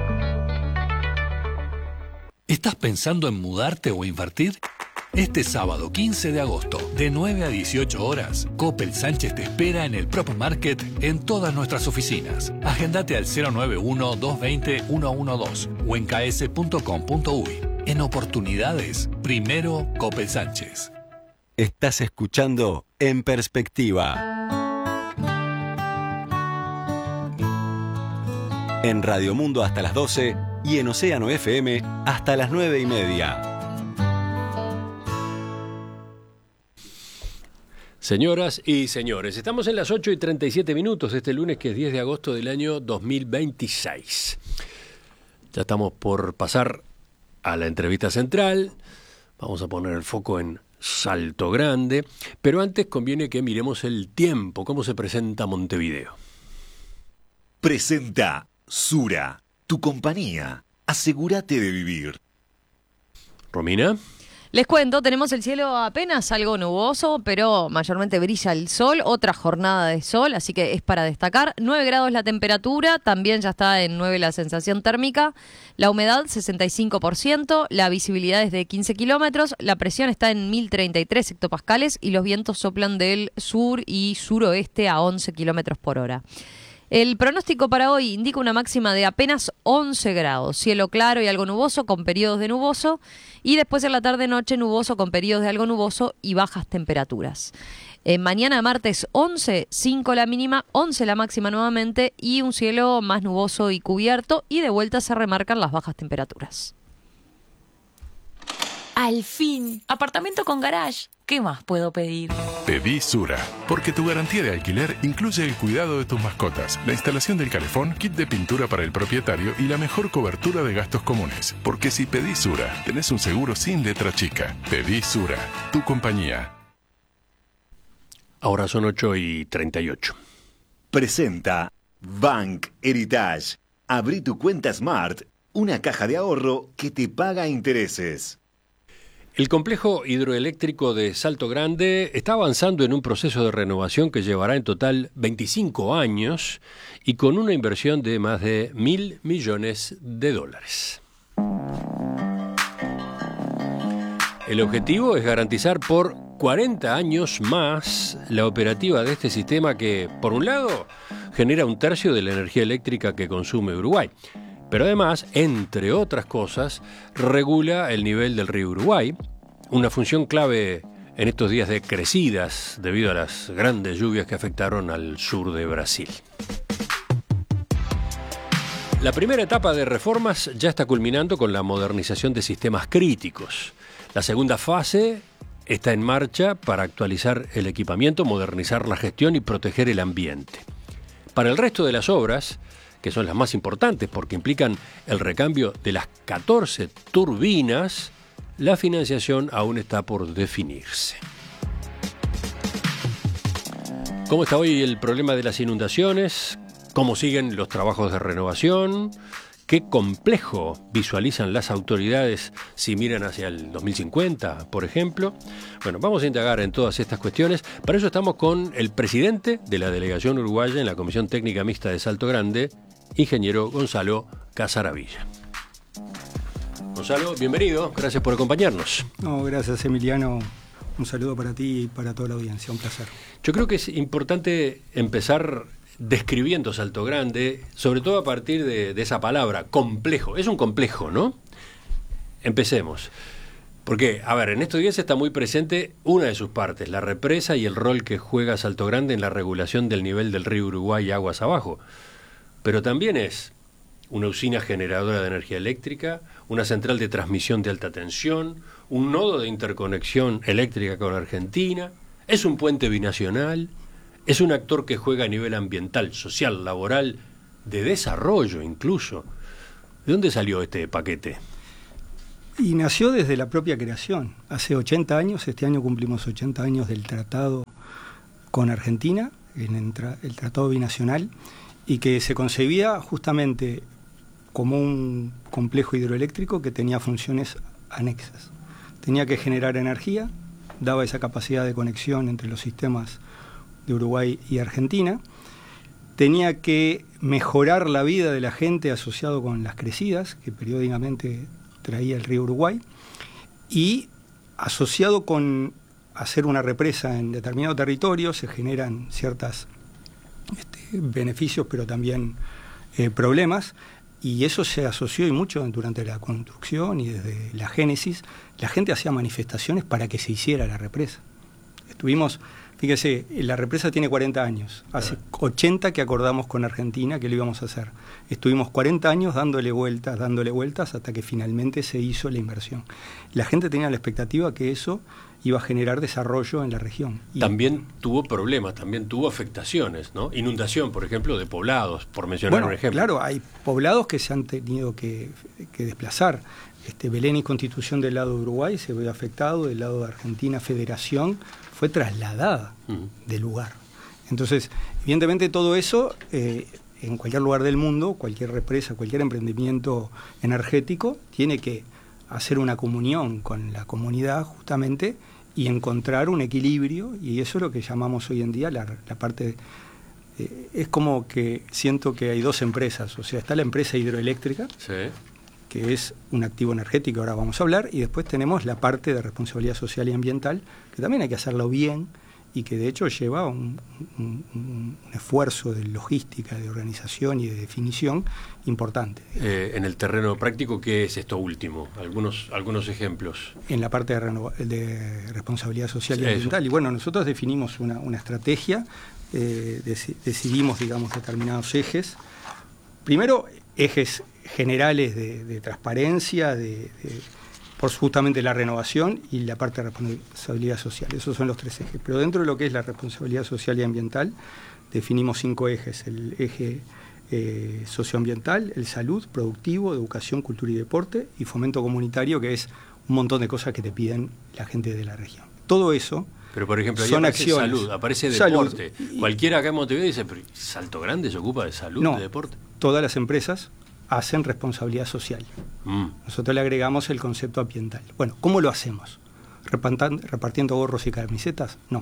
[SPEAKER 20] ¿Estás pensando en mudarte o invertir? Este sábado quince de agosto, de nueve a dieciocho horas, Coppel Sánchez te espera en el Prop Market en todas nuestras oficinas. Agendate al cero nueve uno, dos dos cero, uno uno dos o en k s punto com punto u y. En oportunidades, primero Coppel Sánchez.
[SPEAKER 21] Estás escuchando En Perspectiva. En Radio Mundo hasta las doce y en Océano F M hasta las nueve y media.
[SPEAKER 1] Señoras y señores, estamos en las ocho y treinta y siete minutos este lunes, que es diez de agosto del año dos mil veintiséis. Ya estamos por pasar a la entrevista central. Vamos a poner el foco en Salto Grande, pero antes conviene que miremos el tiempo, cómo se presenta Montevideo.
[SPEAKER 19] Presenta Sura, tu compañía. Asegúrate de vivir.
[SPEAKER 1] Romina.
[SPEAKER 2] Les cuento, tenemos el cielo apenas algo nuboso, pero mayormente brilla el sol, otra jornada de sol, así que es para destacar. nueve grados la temperatura, también ya está en nueve la sensación térmica, la humedad sesenta y cinco por ciento, la visibilidad es de quince kilómetros, la presión está en mil treinta y tres hectopascales y los vientos soplan del sur y suroeste a once kilómetros por hora. El pronóstico para hoy indica una máxima de apenas once grados, cielo claro y algo nuboso con periodos de nuboso, y después en la tarde-noche nuboso con periodos de algo nuboso y bajas temperaturas. Eh, mañana martes once, cinco la mínima, once la máxima nuevamente y un cielo más nuboso y cubierto, y de vuelta se remarcan las bajas temperaturas.
[SPEAKER 22] Al fin, apartamento con garage. ¿Qué más puedo pedir?
[SPEAKER 23] Pedí Sura, porque tu garantía de alquiler incluye el cuidado de tus mascotas, la instalación del calefón, kit de pintura para el propietario y la mejor cobertura de gastos comunes. Porque si pedís Sura, tenés un seguro sin letra chica. Pedí Sura, tu compañía.
[SPEAKER 1] Ahora son ocho y treinta y ocho.
[SPEAKER 19] Presenta Bank Heritage. Abrí tu cuenta Smart, una caja de ahorro que te paga intereses.
[SPEAKER 1] El complejo hidroeléctrico de Salto Grande está avanzando en un proceso de renovación que llevará en total veinticinco años y con una inversión de más de mil millones de dólares. El objetivo es garantizar por cuarenta años más la operativa de este sistema que, por un lado, genera un tercio de la energía eléctrica que consume Uruguay, pero además, entre otras cosas, regula el nivel del río Uruguay, una función clave en estos días de crecidas debido a las grandes lluvias que afectaron al sur de Brasil. La primera etapa de reformas ya está culminando con la modernización de sistemas críticos. La segunda fase está en marcha para actualizar el equipamiento, modernizar la gestión y proteger el ambiente. Para el resto de las obras, que son las más importantes porque implican el recambio de las catorce turbinas, la financiación aún está por definirse. ¿Cómo está hoy el problema de las inundaciones? ¿Cómo siguen los trabajos de renovación? ¿Qué complejo visualizan las autoridades si miran hacia el dos mil cincuenta, por ejemplo? Bueno, vamos a indagar en todas estas cuestiones. Para eso estamos con el presidente de la delegación uruguaya en la Comisión Técnica Mixta de Salto Grande, ingeniero Gonzalo Casaravilla. Gonzalo, bienvenido, gracias por acompañarnos.
[SPEAKER 24] No, gracias Emiliano, un saludo para ti y para toda la audiencia, un placer.
[SPEAKER 1] Yo creo que es importante empezar describiendo Salto Grande, sobre todo a partir de, de esa palabra, complejo. Es un complejo, ¿no? Empecemos. Porque, a ver, en estos días está muy presente una de sus partes, la represa y el rol que juega Salto Grande en la regulación del nivel del río Uruguay aguas abajo. Pero también es una usina generadora de energía eléctrica, una central de transmisión de alta tensión, un nodo de interconexión eléctrica con Argentina, es un puente binacional, es un actor que juega a nivel ambiental, social, laboral, de desarrollo incluso. ¿De dónde salió este paquete?
[SPEAKER 24] Y nació desde la propia creación. Hace ochenta años, este año cumplimos ochenta años del tratado con Argentina, en el tratado binacional, y que se concebía justamente como un complejo hidroeléctrico que tenía funciones anexas. Tenía que generar energía, daba esa capacidad de conexión entre los sistemas de Uruguay y Argentina, tenía que mejorar la vida de la gente asociado con las crecidas que periódicamente traía el río Uruguay, y asociado con hacer una represa en determinado territorio se generan ciertos este, beneficios, pero también eh, problemas, y eso se asoció y mucho durante la construcción y desde la génesis. La gente hacía manifestaciones para que se hiciera la represa. Estuvimos, fíjese, la represa tiene cuarenta años, hace ochenta que acordamos con Argentina que lo íbamos a hacer. Estuvimos cuarenta años dándole vueltas, dándole vueltas hasta que finalmente se hizo la inversión. La gente tenía la expectativa que eso iba a generar desarrollo en la región. Y
[SPEAKER 1] también tuvo problemas, también tuvo afectaciones, ¿no? Inundación, por ejemplo, de poblados, por mencionar
[SPEAKER 24] bueno,
[SPEAKER 1] un ejemplo.
[SPEAKER 24] Claro, hay poblados que se han tenido que, que desplazar. Este, Belén y Constitución del lado de Uruguay se ve afectado, del lado de Argentina, Federación, fue trasladada uh-huh. del lugar. Entonces, evidentemente todo eso, eh, en cualquier lugar del mundo, cualquier represa, cualquier emprendimiento energético, tiene que hacer una comunión con la comunidad justamente y encontrar un equilibrio, y eso es lo que llamamos hoy en día la, la parte... Eh, es como que siento que hay dos empresas, o sea, está la empresa hidroeléctrica, sí. que es un activo energético, ahora vamos a hablar, y después tenemos la parte de responsabilidad social y ambiental, que también hay que hacerlo bien, y que de hecho lleva un, un, un esfuerzo de logística, de organización y de definición importante.
[SPEAKER 1] Eh, en el terreno práctico, ¿qué es esto último? Algunos, algunos ejemplos.
[SPEAKER 24] En la parte de, renova- de responsabilidad social y ambiental. Eso. Y bueno, nosotros definimos una, una estrategia, eh, dec- decidimos, digamos, determinados ejes. Primero, ejes generales de, de transparencia, de, de por justamente la renovación y la parte de responsabilidad social. Esos son los tres ejes. Pero dentro de lo que es la responsabilidad social y ambiental, definimos cinco ejes. El eje eh, socioambiental, el salud, productivo, educación, cultura y deporte, y fomento comunitario, que es un montón de cosas que te piden la gente de la región. Todo eso...
[SPEAKER 1] Pero, por ejemplo, ahí
[SPEAKER 24] son
[SPEAKER 1] aparece
[SPEAKER 24] acciones.
[SPEAKER 1] Salud, aparece
[SPEAKER 24] Salud.
[SPEAKER 1] deporte. Cualquiera acá en Montevideo dice, pero Salto Grande se ocupa de salud,
[SPEAKER 24] no,
[SPEAKER 1] de deporte.
[SPEAKER 24] Todas las empresas hacen responsabilidad social. Mm. Nosotros le agregamos el concepto ambiental. Bueno, ¿cómo lo hacemos? ¿Repartan, ¿Repartiendo gorros y camisetas? No.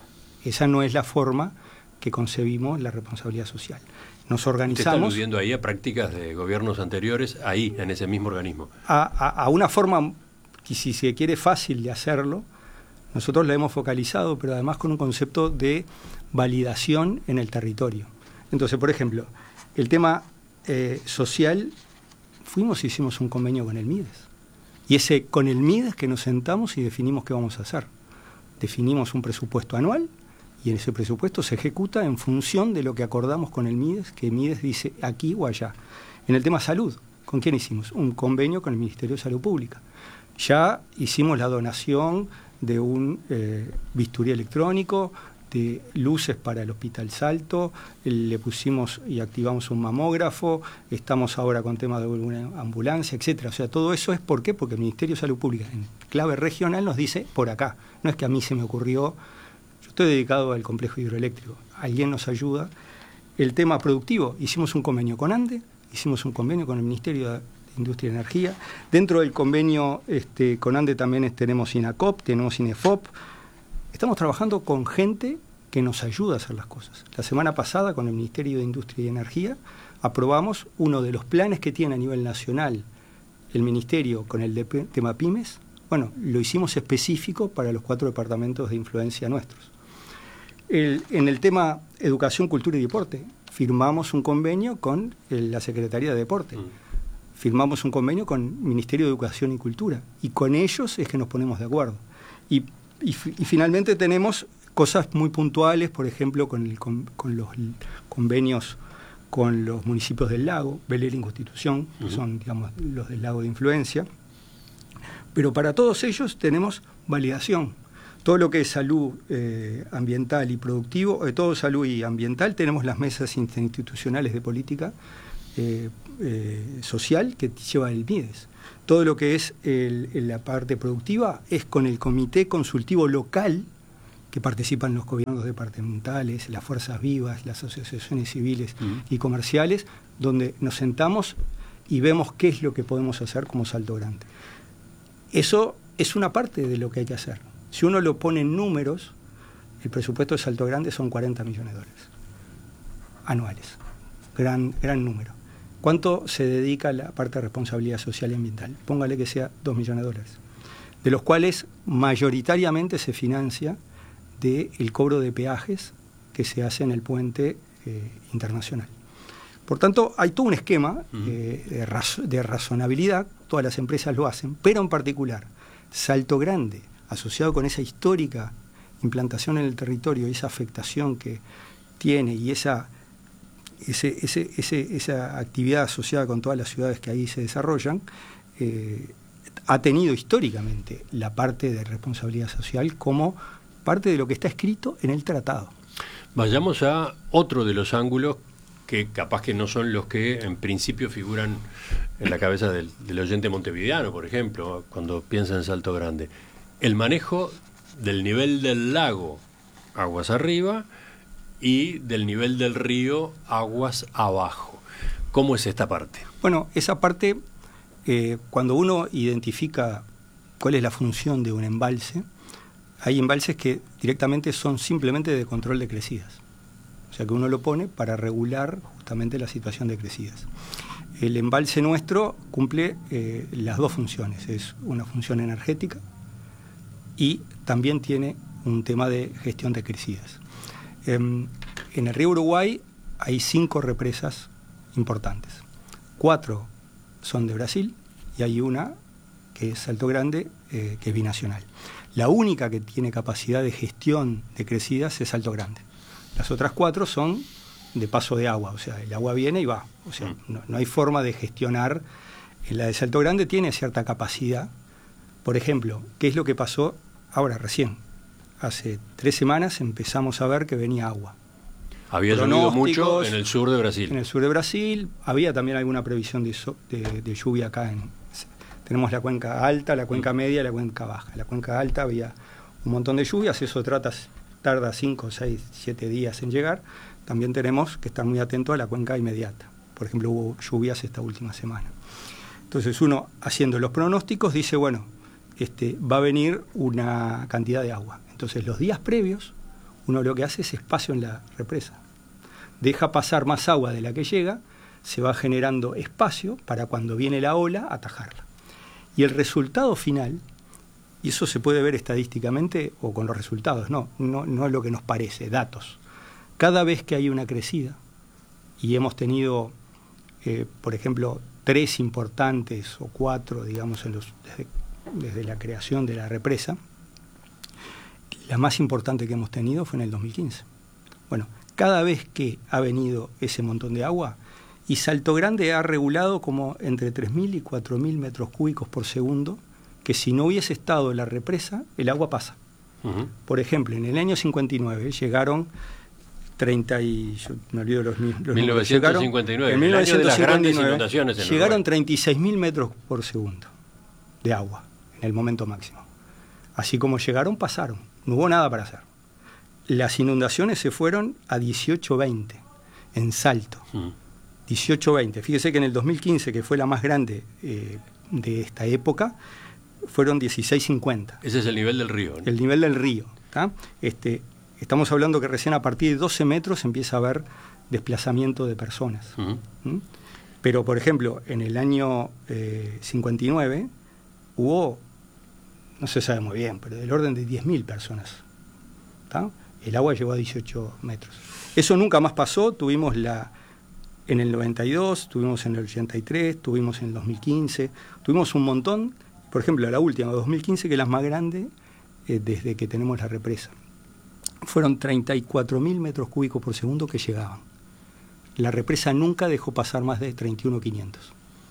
[SPEAKER 24] Esa no es la forma que concebimos la responsabilidad social. Nos organizamos...
[SPEAKER 1] ¿Te está aludiendo ahí a prácticas de gobiernos anteriores, ahí, en ese mismo organismo?
[SPEAKER 24] A, a, a una forma, que si se quiere, fácil de hacerlo. Nosotros la hemos focalizado, pero además con un concepto de validación en el territorio. Entonces, por ejemplo, el tema... Eh, social, fuimos y hicimos un convenio con el MIDES. Y ese con el MIDES que nos sentamos y definimos qué vamos a hacer. Definimos un presupuesto anual y en ese presupuesto se ejecuta en función de lo que acordamos con el MIDES, que el MIDES dice aquí o allá. En el tema salud, ¿con quién hicimos? Un convenio con el Ministerio de Salud Pública. Ya hicimos la donación de un eh, bisturí electrónico, de luces para el Hospital Salto, le pusimos y activamos un mamógrafo, estamos ahora con temas de una ambulancia, etcétera. O sea, todo eso es ¿por qué? Porque el Ministerio de Salud Pública, en clave regional, nos dice por acá. No es que a mí se me ocurrió, yo estoy dedicado al complejo hidroeléctrico, alguien nos ayuda. El tema productivo, hicimos un convenio con ANDE, hicimos un convenio con el Ministerio de Industria y Energía. Dentro del convenio este, con ANDE también tenemos INACOP, tenemos INEFOP. Estamos trabajando con gente que nos ayuda a hacer las cosas. La semana pasada, con el Ministerio de Industria y Energía, aprobamos uno de los planes que tiene a nivel nacional el Ministerio con el de tema pymes. Bueno, lo hicimos específico para los cuatro departamentos de influencia nuestros. El, en el tema educación, cultura y deporte, firmamos un convenio con el, la Secretaría de Deporte. Mm. firmamos un convenio con el Ministerio de Educación y Cultura, y con ellos es que nos ponemos de acuerdo. Y, y, y finalmente tenemos cosas muy puntuales, por ejemplo, con, el, con, con los convenios con los municipios del lago, Belén y Constitución, que uh-huh. son, digamos, los del lago de influencia. Pero para todos ellos tenemos validación. Todo lo que es salud eh, ambiental y productivo, de eh, todo salud y ambiental, tenemos las mesas interinstitucionales de política eh, eh, social que lleva el MIDES. Todo lo que es el, la parte productiva es con el comité consultivo local, que participan los gobiernos departamentales, las fuerzas vivas, las asociaciones civiles uh-huh. y comerciales, donde nos sentamos y vemos qué es lo que podemos hacer como Salto Grande. Eso es una parte de lo que hay que hacer. Si uno lo pone en números, el presupuesto de Salto Grande son cuarenta millones de dólares anuales. Gran, gran número. ¿Cuánto se dedica a la parte de responsabilidad social y ambiental? Póngale que sea dos millones de dólares, de los cuales mayoritariamente se financia del cobro de peajes que se hace en el puente eh, internacional. Por tanto, hay todo un esquema eh, de, raz- de razonabilidad, todas las empresas lo hacen, pero en particular, Salto Grande, asociado con esa histórica implantación en el territorio, esa afectación que tiene y esa, ese, ese, ese, esa actividad asociada con todas las ciudades que ahí se desarrollan, eh, ha tenido históricamente la parte de responsabilidad social como parte de lo que está escrito en el tratado.
[SPEAKER 1] Vayamos a otro de los ángulos que capaz que no son los que en principio figuran en la cabeza del, del oyente montevideano, por ejemplo, cuando piensa en Salto Grande. El manejo del nivel del lago, aguas arriba, y del nivel del río, aguas abajo. ¿Cómo es esta parte?
[SPEAKER 24] Bueno, esa parte, eh, cuando uno identifica cuál es la función de un embalse, hay embalses que directamente son simplemente de control de crecidas. O sea que uno lo pone para regular justamente la situación de crecidas. El embalse nuestro cumple eh, las dos funciones. Es una función energética y también tiene un tema de gestión de crecidas. Eh, en el río Uruguay hay cinco represas importantes. Cuatro son de Brasil y hay una que es Salto Grande, eh, que es binacional. La única que tiene capacidad de gestión de crecidas es Salto Grande. Las otras cuatro son de paso de agua, o sea, el agua viene y va. O sea, no, no hay forma de gestionar. En la de Salto Grande tiene cierta capacidad. Por ejemplo, ¿qué es lo que pasó ahora recién? Hace tres semanas empezamos a ver que venía agua.
[SPEAKER 1] Había llovido mucho en el sur de Brasil.
[SPEAKER 24] En el sur de Brasil. Había también alguna previsión de, so, de, de lluvia acá. En, tenemos la cuenca alta, la cuenca media y la cuenca baja. La cuenca alta había un montón de lluvias, eso trata, tarda cinco, seis, siete días en llegar. También tenemos que estar muy atentos a la cuenca inmediata. Por ejemplo, hubo lluvias esta última semana. Entonces uno, haciendo los pronósticos, dice, bueno, este, va a venir una cantidad de agua. Entonces los días previos, uno lo que hace es espacio en la represa. Deja pasar más agua de la que llega, se va generando espacio para cuando viene la ola, atajarla. Y el resultado final, y eso se puede ver estadísticamente o con los resultados, no, no, no es lo que nos parece, datos. Cada vez que hay una crecida, y hemos tenido, eh, por ejemplo, tres importantes o cuatro, digamos, en los, desde, desde la creación de la represa, la más importante que hemos tenido fue en el dos mil quince. Bueno, cada vez que ha venido ese montón de agua, y Salto Grande ha regulado como entre tres mil y cuatro mil metros cúbicos por segundo, que si no hubiese estado la represa, el agua pasa. Uh-huh. Por ejemplo, en el año cincuenta y nueve llegaron treinta y... Yo me olvido los, los
[SPEAKER 1] mil novecientos cincuenta y nueve,
[SPEAKER 24] en mil novecientos cincuenta y nueve,
[SPEAKER 1] el año de las grandes inundaciones en
[SPEAKER 24] llegaron treinta y seis mil metros por segundo de agua en el momento máximo. Así como llegaron, pasaron. No hubo nada para hacer. Las inundaciones se fueron a dieciocho veinte en Salto. Uh-huh. dieciocho veinte. Fíjese que en el dos mil quince, que fue la más grande eh, de esta época, fueron dieciséis cincuenta.
[SPEAKER 1] Ese es el nivel del río, ¿no?
[SPEAKER 24] El nivel del río. ¿tá? Este, estamos hablando que recién a partir de doce metros empieza a haber desplazamiento de personas. Uh-huh. ¿Mm? Pero, por ejemplo, en el año eh, cincuenta y nueve hubo, no se sabe muy bien, pero del orden de diez mil personas. ¿tá? El agua llegó a dieciocho metros. Eso nunca más pasó. Tuvimos la... en el noventa y dos, tuvimos en el ochenta y tres, tuvimos en el dos mil quince, tuvimos un montón, por ejemplo, la última, dos mil quince, que es la más grande eh, desde que tenemos la represa. Fueron treinta y cuatro mil metros cúbicos por segundo que llegaban. La represa nunca dejó pasar más de treinta y uno mil quinientos.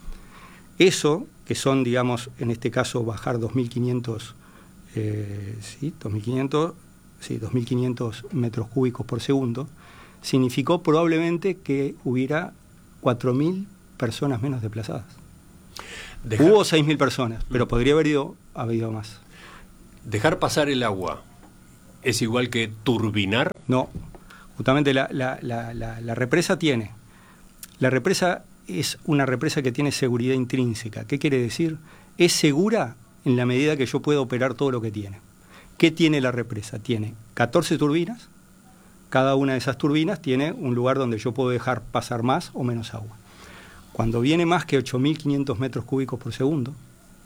[SPEAKER 24] Eso, que son, digamos, en este caso, bajar dos mil quinientos, eh, sí, dos mil quinientos, sí, dos mil quinientos metros cúbicos por segundo, significó probablemente que hubiera cuatro mil personas menos desplazadas. Dejar... Hubo seis mil personas, pero podría haber ido, habido más.
[SPEAKER 1] ¿Dejar pasar el agua es igual que turbinar?
[SPEAKER 24] No, justamente la, la, la, la, la represa tiene... La represa es una represa que tiene seguridad intrínseca. ¿Qué quiere decir? Es segura en la medida que yo puedo operar todo lo que tiene. ¿Qué tiene la represa? Tiene catorce turbinas. Cada una de esas turbinas tiene un lugar donde yo puedo dejar pasar más o menos agua. Cuando viene más que ocho mil quinientos metros cúbicos por segundo,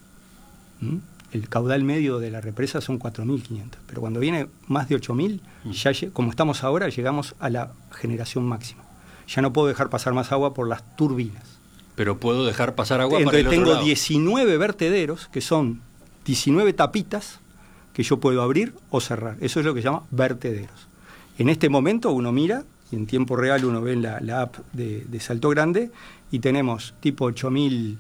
[SPEAKER 24] ¿m? el caudal medio de la represa son cuatro mil quinientos. Pero cuando viene más de ocho mil, ya, como estamos ahora, llegamos a la generación máxima. Ya no puedo dejar pasar más agua por las turbinas.
[SPEAKER 1] Pero puedo dejar pasar agua
[SPEAKER 24] Entonces,
[SPEAKER 1] para el otro
[SPEAKER 24] tengo
[SPEAKER 1] lado.
[SPEAKER 24] diecinueve vertederos, que son diecinueve tapitas, que yo puedo abrir o cerrar. Eso es lo que se llama vertederos. En este momento uno mira, y en tiempo real uno ve la, la app de, de Salto Grande, y tenemos tipo ocho mil,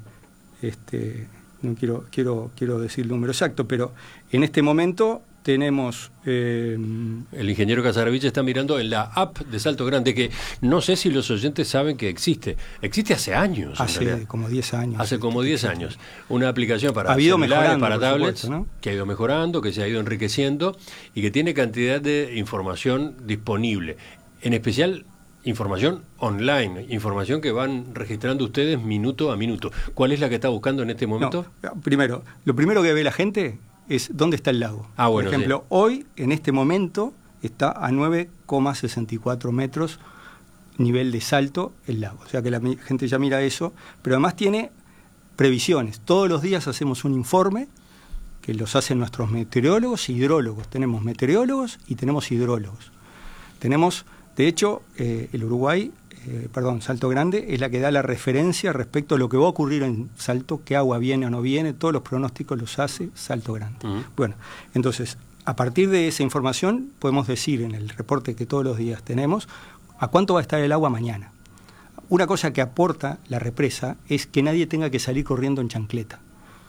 [SPEAKER 24] este, no quiero, quiero, quiero decir el número exacto, pero en este momento tenemos... Eh,
[SPEAKER 1] el ingeniero Casaravich está mirando en la app de Salto Grande, que no sé si los oyentes saben que existe. Existe hace años.
[SPEAKER 24] Hace como diez años.
[SPEAKER 1] Hace como diez años. Una aplicación para
[SPEAKER 24] ha habido
[SPEAKER 1] celulares, para tablets,
[SPEAKER 24] supuesto, ¿no?
[SPEAKER 1] que ha ido mejorando, que se ha ido enriqueciendo y que tiene cantidad de información disponible. En especial, información online, información que van registrando ustedes minuto a minuto. ¿Cuál es la que está buscando en este momento?
[SPEAKER 24] No, primero, lo primero que ve la gente es dónde está el lago.
[SPEAKER 1] Ah, bueno,
[SPEAKER 24] por ejemplo,
[SPEAKER 1] sí.
[SPEAKER 24] Hoy, en este momento, está a nueve coma sesenta y cuatro metros nivel de salto el lago. O sea que la gente ya mira eso, pero además tiene previsiones. Todos los días hacemos un informe que los hacen nuestros meteorólogos e hidrólogos. Tenemos meteorólogos y tenemos hidrólogos. Tenemos, de hecho, eh, el Uruguay... Eh, perdón, Salto Grande es la que da la referencia respecto a lo que va a ocurrir en Salto, qué agua viene o no viene, todos los pronósticos los hace Salto Grande. Uh-huh. Bueno, entonces, a partir de esa información podemos decir en el reporte que todos los días tenemos a cuánto va a estar el agua mañana. Una cosa que aporta la represa es que nadie tenga que salir corriendo en chancleta,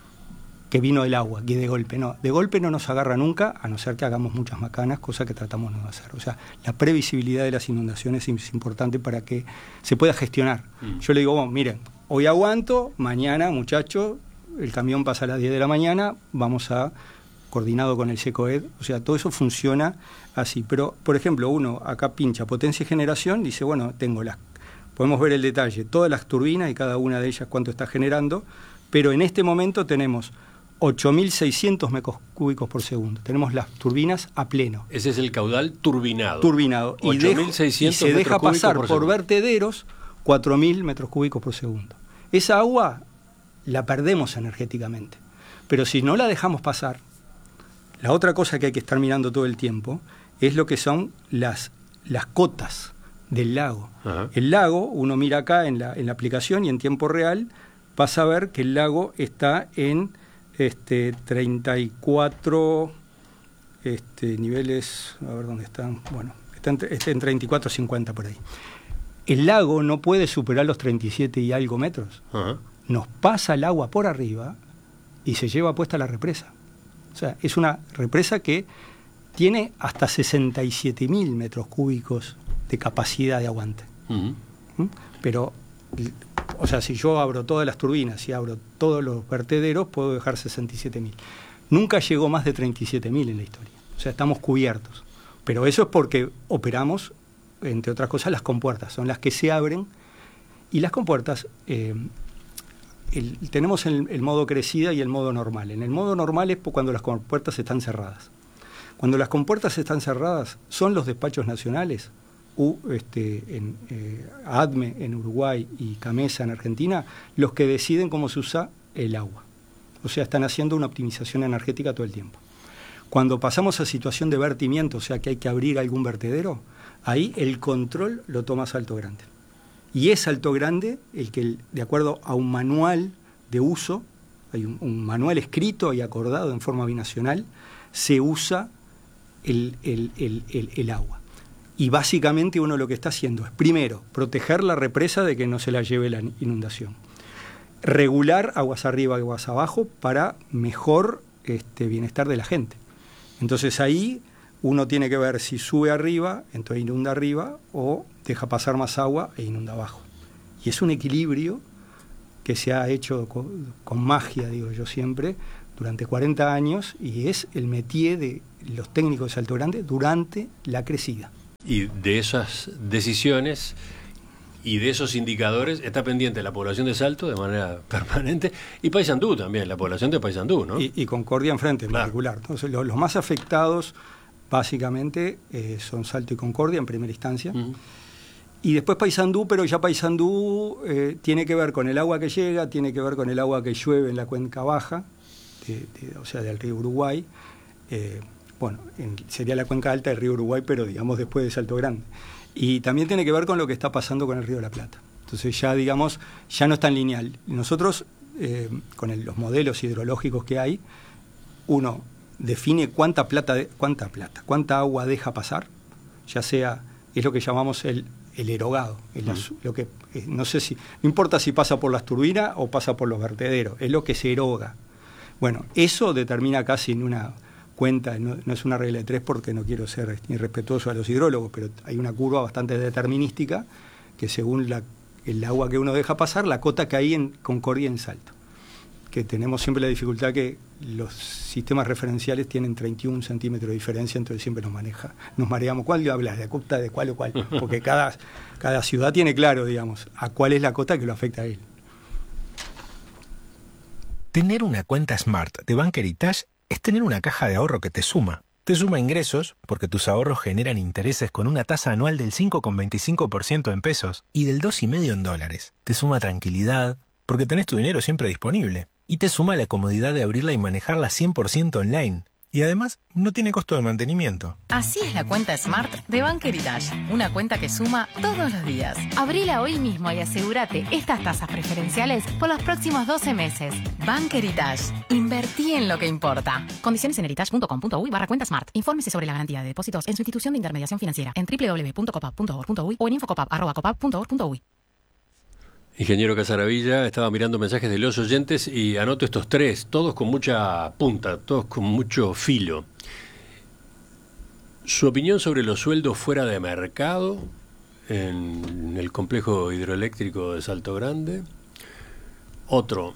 [SPEAKER 24] que vino el agua, que de golpe no. De golpe no nos agarra nunca, a no ser que hagamos muchas macanas, cosa que tratamos no de hacer. O sea, la previsibilidad de las inundaciones es importante para que se pueda gestionar. Mm. Yo le digo, bueno, miren, hoy aguanto, mañana, muchachos, el camión pasa a las diez de la mañana, vamos a, coordinado con el SECOED, o sea, todo eso funciona así. Pero, por ejemplo, uno acá pincha potencia y generación, dice, bueno, tengo las, podemos ver el detalle, todas las turbinas y cada una de ellas cuánto está generando, pero en este momento tenemos ocho mil seiscientos metros cúbicos por segundo. Tenemos las turbinas a pleno.
[SPEAKER 1] Ese es el caudal turbinado.
[SPEAKER 24] Turbinado. Y, dejo, y se deja pasar por, por vertederos cuatro mil metros cúbicos por segundo. Esa agua la perdemos energéticamente. Pero si no la dejamos pasar, la otra cosa que hay que estar mirando todo el tiempo es lo que son las, las cotas del lago. Ajá. El lago, uno mira acá en la, en la aplicación y en tiempo real, vas a ver que el lago está en... Este, treinta y cuatro este, niveles, a ver dónde están, bueno, está en, está en treinta y cuatro cincuenta por ahí. El lago no puede superar los treinta y siete y algo metros. Uh-huh. Nos pasa el agua por arriba y se lleva puesta la represa. O sea, es una represa que tiene hasta sesenta y siete mil metros cúbicos de capacidad de aguante. Uh-huh. ¿Mm? Pero... O sea, si yo abro todas las turbinas y abro todos los vertederos, puedo dejar sesenta y siete mil. Nunca llegó más de treinta y siete mil en la historia. O sea, estamos cubiertos. Pero eso es porque operamos, entre otras cosas, las compuertas. Son las que se abren. Y las compuertas, eh, el, tenemos el, el modo crecida y el modo normal. En el modo normal es cuando las compuertas están cerradas. Cuando las compuertas están cerradas, son los despachos nacionales, U, este, en, eh, ADME en Uruguay y CAMESA en Argentina, los que deciden cómo se usa el agua. O sea, están haciendo una optimización energética todo el tiempo. Cuando pasamos a situación de vertimiento, o sea que hay que abrir algún vertedero, ahí el control lo toma Salto Grande. Y es Salto Grande el que, de acuerdo a un manual de uso, hay un, un manual escrito y acordado en forma binacional, se usa el, el, el, el, el agua. Y básicamente uno lo que está haciendo es, primero, proteger la represa de que no se la lleve la inundación. Regular aguas arriba y aguas abajo para mejor este, bienestar de la gente. Entonces ahí uno tiene que ver si sube arriba, entonces inunda arriba, o deja pasar más agua e inunda abajo. Y es un equilibrio que se ha hecho con, con magia, digo yo siempre, durante cuarenta años, y es el métier de los técnicos de Salto Grande durante la crecida.
[SPEAKER 1] Y de esas decisiones y de esos indicadores está pendiente la población de Salto de manera permanente, y Paysandú también, la población de Paysandú, ¿no?
[SPEAKER 24] Y, y Concordia enfrente en
[SPEAKER 1] claro.
[SPEAKER 24] particular. Entonces, los, los más afectados básicamente eh, son Salto y Concordia en primera instancia. Uh-huh. Y después Paysandú, pero ya Paysandú eh, tiene que ver con el agua que llega, tiene que ver con el agua que llueve en la cuenca baja, de, de, o sea, del río Uruguay. Eh, bueno, en, sería la cuenca alta del río Uruguay, pero digamos después de Salto Grande. Y también tiene que ver con lo que está pasando con el río de la Plata. Entonces ya, digamos, ya no es tan lineal. Nosotros, eh, con el, los modelos hidrológicos que hay, uno define cuánta plata, de, cuánta plata, cuánta agua deja pasar, ya sea, es lo que llamamos el, el erogado. El, mm. lo que, eh, no sé si, no importa si pasa por las turbinas o pasa por los vertederos, es lo que se eroga. Bueno, eso determina casi en una cuenta, no, no es una regla de tres porque no quiero ser irrespetuoso a los hidrólogos, pero hay una curva bastante determinística que según la, el agua que uno deja pasar, la cota que hay en Concordia y en Salto. Que tenemos siempre la dificultad que los sistemas referenciales tienen treinta y un centímetros de diferencia, entonces siempre nos maneja, nos mareamos. ¿Cuál le hablas? ¿La cota de cuál o cuál? Porque cada, cada ciudad tiene claro, digamos, a cuál es la cota que lo afecta a él.
[SPEAKER 3] Tener una cuenta Smart de Bank Heritage es tener una caja de ahorro que te suma. Te suma ingresos, porque tus ahorros generan intereses con una tasa anual del cinco coma veinticinco por ciento en pesos y del dos coma cinco por ciento en dólares. Te suma tranquilidad, porque tenés tu dinero siempre disponible. Y te suma la comodidad de abrirla y manejarla cien por ciento online. Y además, no tiene costo de mantenimiento.
[SPEAKER 22] Así es la cuenta Smart de Bank Heritage. Una cuenta que suma todos los días. Abrila hoy mismo y asegúrate estas tasas preferenciales por los próximos doce meses. Bank Heritage. Invertí en lo que importa. Condiciones en heritage.com.uy barra cuenta Smart. Infórmese sobre la garantía de depósitos en su institución de intermediación financiera en doble u doble u doble u punto copap punto org punto uy o en infocopap arroba copap punto org punto uy.
[SPEAKER 1] Ingeniero Casaravilla, estaba mirando mensajes de los oyentes y anoto estos tres, todos con mucha punta, todos con mucho filo. Su opinión sobre los sueldos fuera de mercado en el complejo hidroeléctrico de Salto Grande. Otro,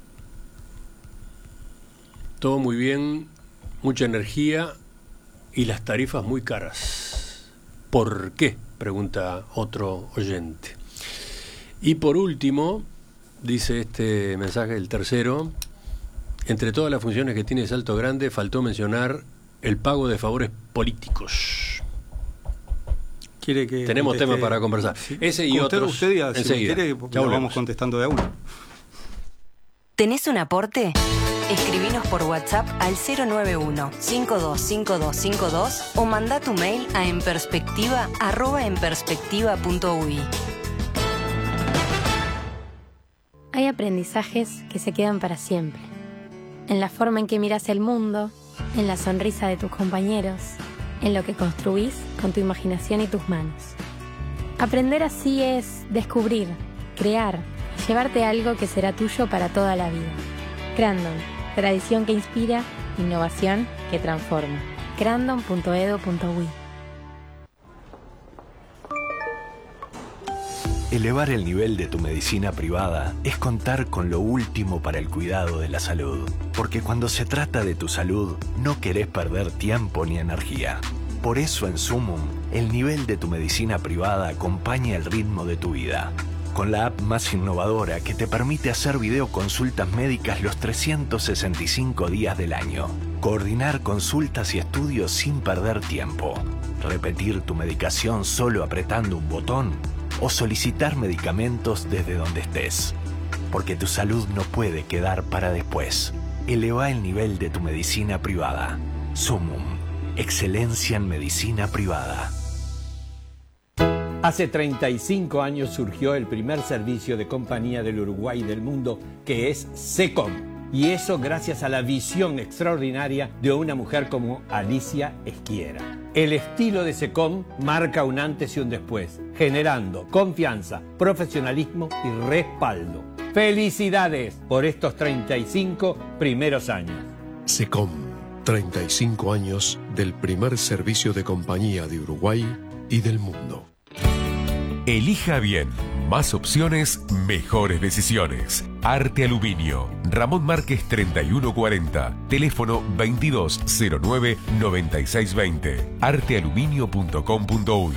[SPEAKER 1] todo muy bien, mucha energía y las tarifas muy caras. ¿Por qué?, pregunta otro oyente. Y por último, dice este mensaje, el tercero, entre todas las funciones que tiene Salto Grande, faltó mencionar el pago de favores políticos.
[SPEAKER 24] ¿Quiere que
[SPEAKER 1] Tenemos
[SPEAKER 24] conteste?
[SPEAKER 1] tema para conversar. Sí. Ese y
[SPEAKER 24] usted,
[SPEAKER 1] otros
[SPEAKER 24] usted diga,
[SPEAKER 1] enseguida.
[SPEAKER 24] Si quiere, ya lo vamos contestando de a uno.
[SPEAKER 4] ¿Tenés un aporte? Escribinos por WhatsApp al cero nueve uno, cinco dos cinco dos cinco dos o manda tu mail a enperspectiva arroba enperspectiva punto uy.
[SPEAKER 5] Hay aprendizajes que se quedan para siempre. En la forma en que miras el mundo, en la sonrisa de tus compañeros, en lo que construís con tu imaginación y tus manos. Aprender así es descubrir, crear y llevarte algo que será tuyo para toda la vida. Crandon, tradición que inspira, innovación que transforma. crandon punto edu punto uy.
[SPEAKER 16] Elevar el nivel de tu medicina privada es contar con lo último para el cuidado de la salud. Porque cuando se trata de tu salud, no querés perder tiempo ni energía. Por eso en Sumum, el nivel de tu medicina privada acompaña el ritmo de tu vida. Con la app más innovadora que te permite hacer videoconsultas médicas los trescientos sesenta y cinco días del año. Coordinar consultas y estudios sin perder tiempo. Repetir tu medicación solo apretando un botón. O solicitar medicamentos desde donde estés. Porque tu salud no puede quedar para después. Eleva el nivel de tu medicina privada. Sumum. Excelencia en medicina privada.
[SPEAKER 6] Hace treinta y cinco años surgió el primer servicio de compañía del Uruguay y del mundo, que es SECOM. Y eso gracias a la visión extraordinaria de una mujer como Alicia Esquiera. El estilo de SECOM marca un antes y un después, generando confianza, profesionalismo y respaldo. ¡Felicidades por estos treinta y cinco primeros años!
[SPEAKER 7] SECOM, treinta y cinco años del primer servicio de compañía de Uruguay y del mundo.
[SPEAKER 8] Elija bien. Más opciones, mejores decisiones. Arte Aluminio. Ramón Márquez treinta y uno cuarenta. Teléfono veintidós cero nueve noventa y seis veinte. arte aluminio punto com punto uy.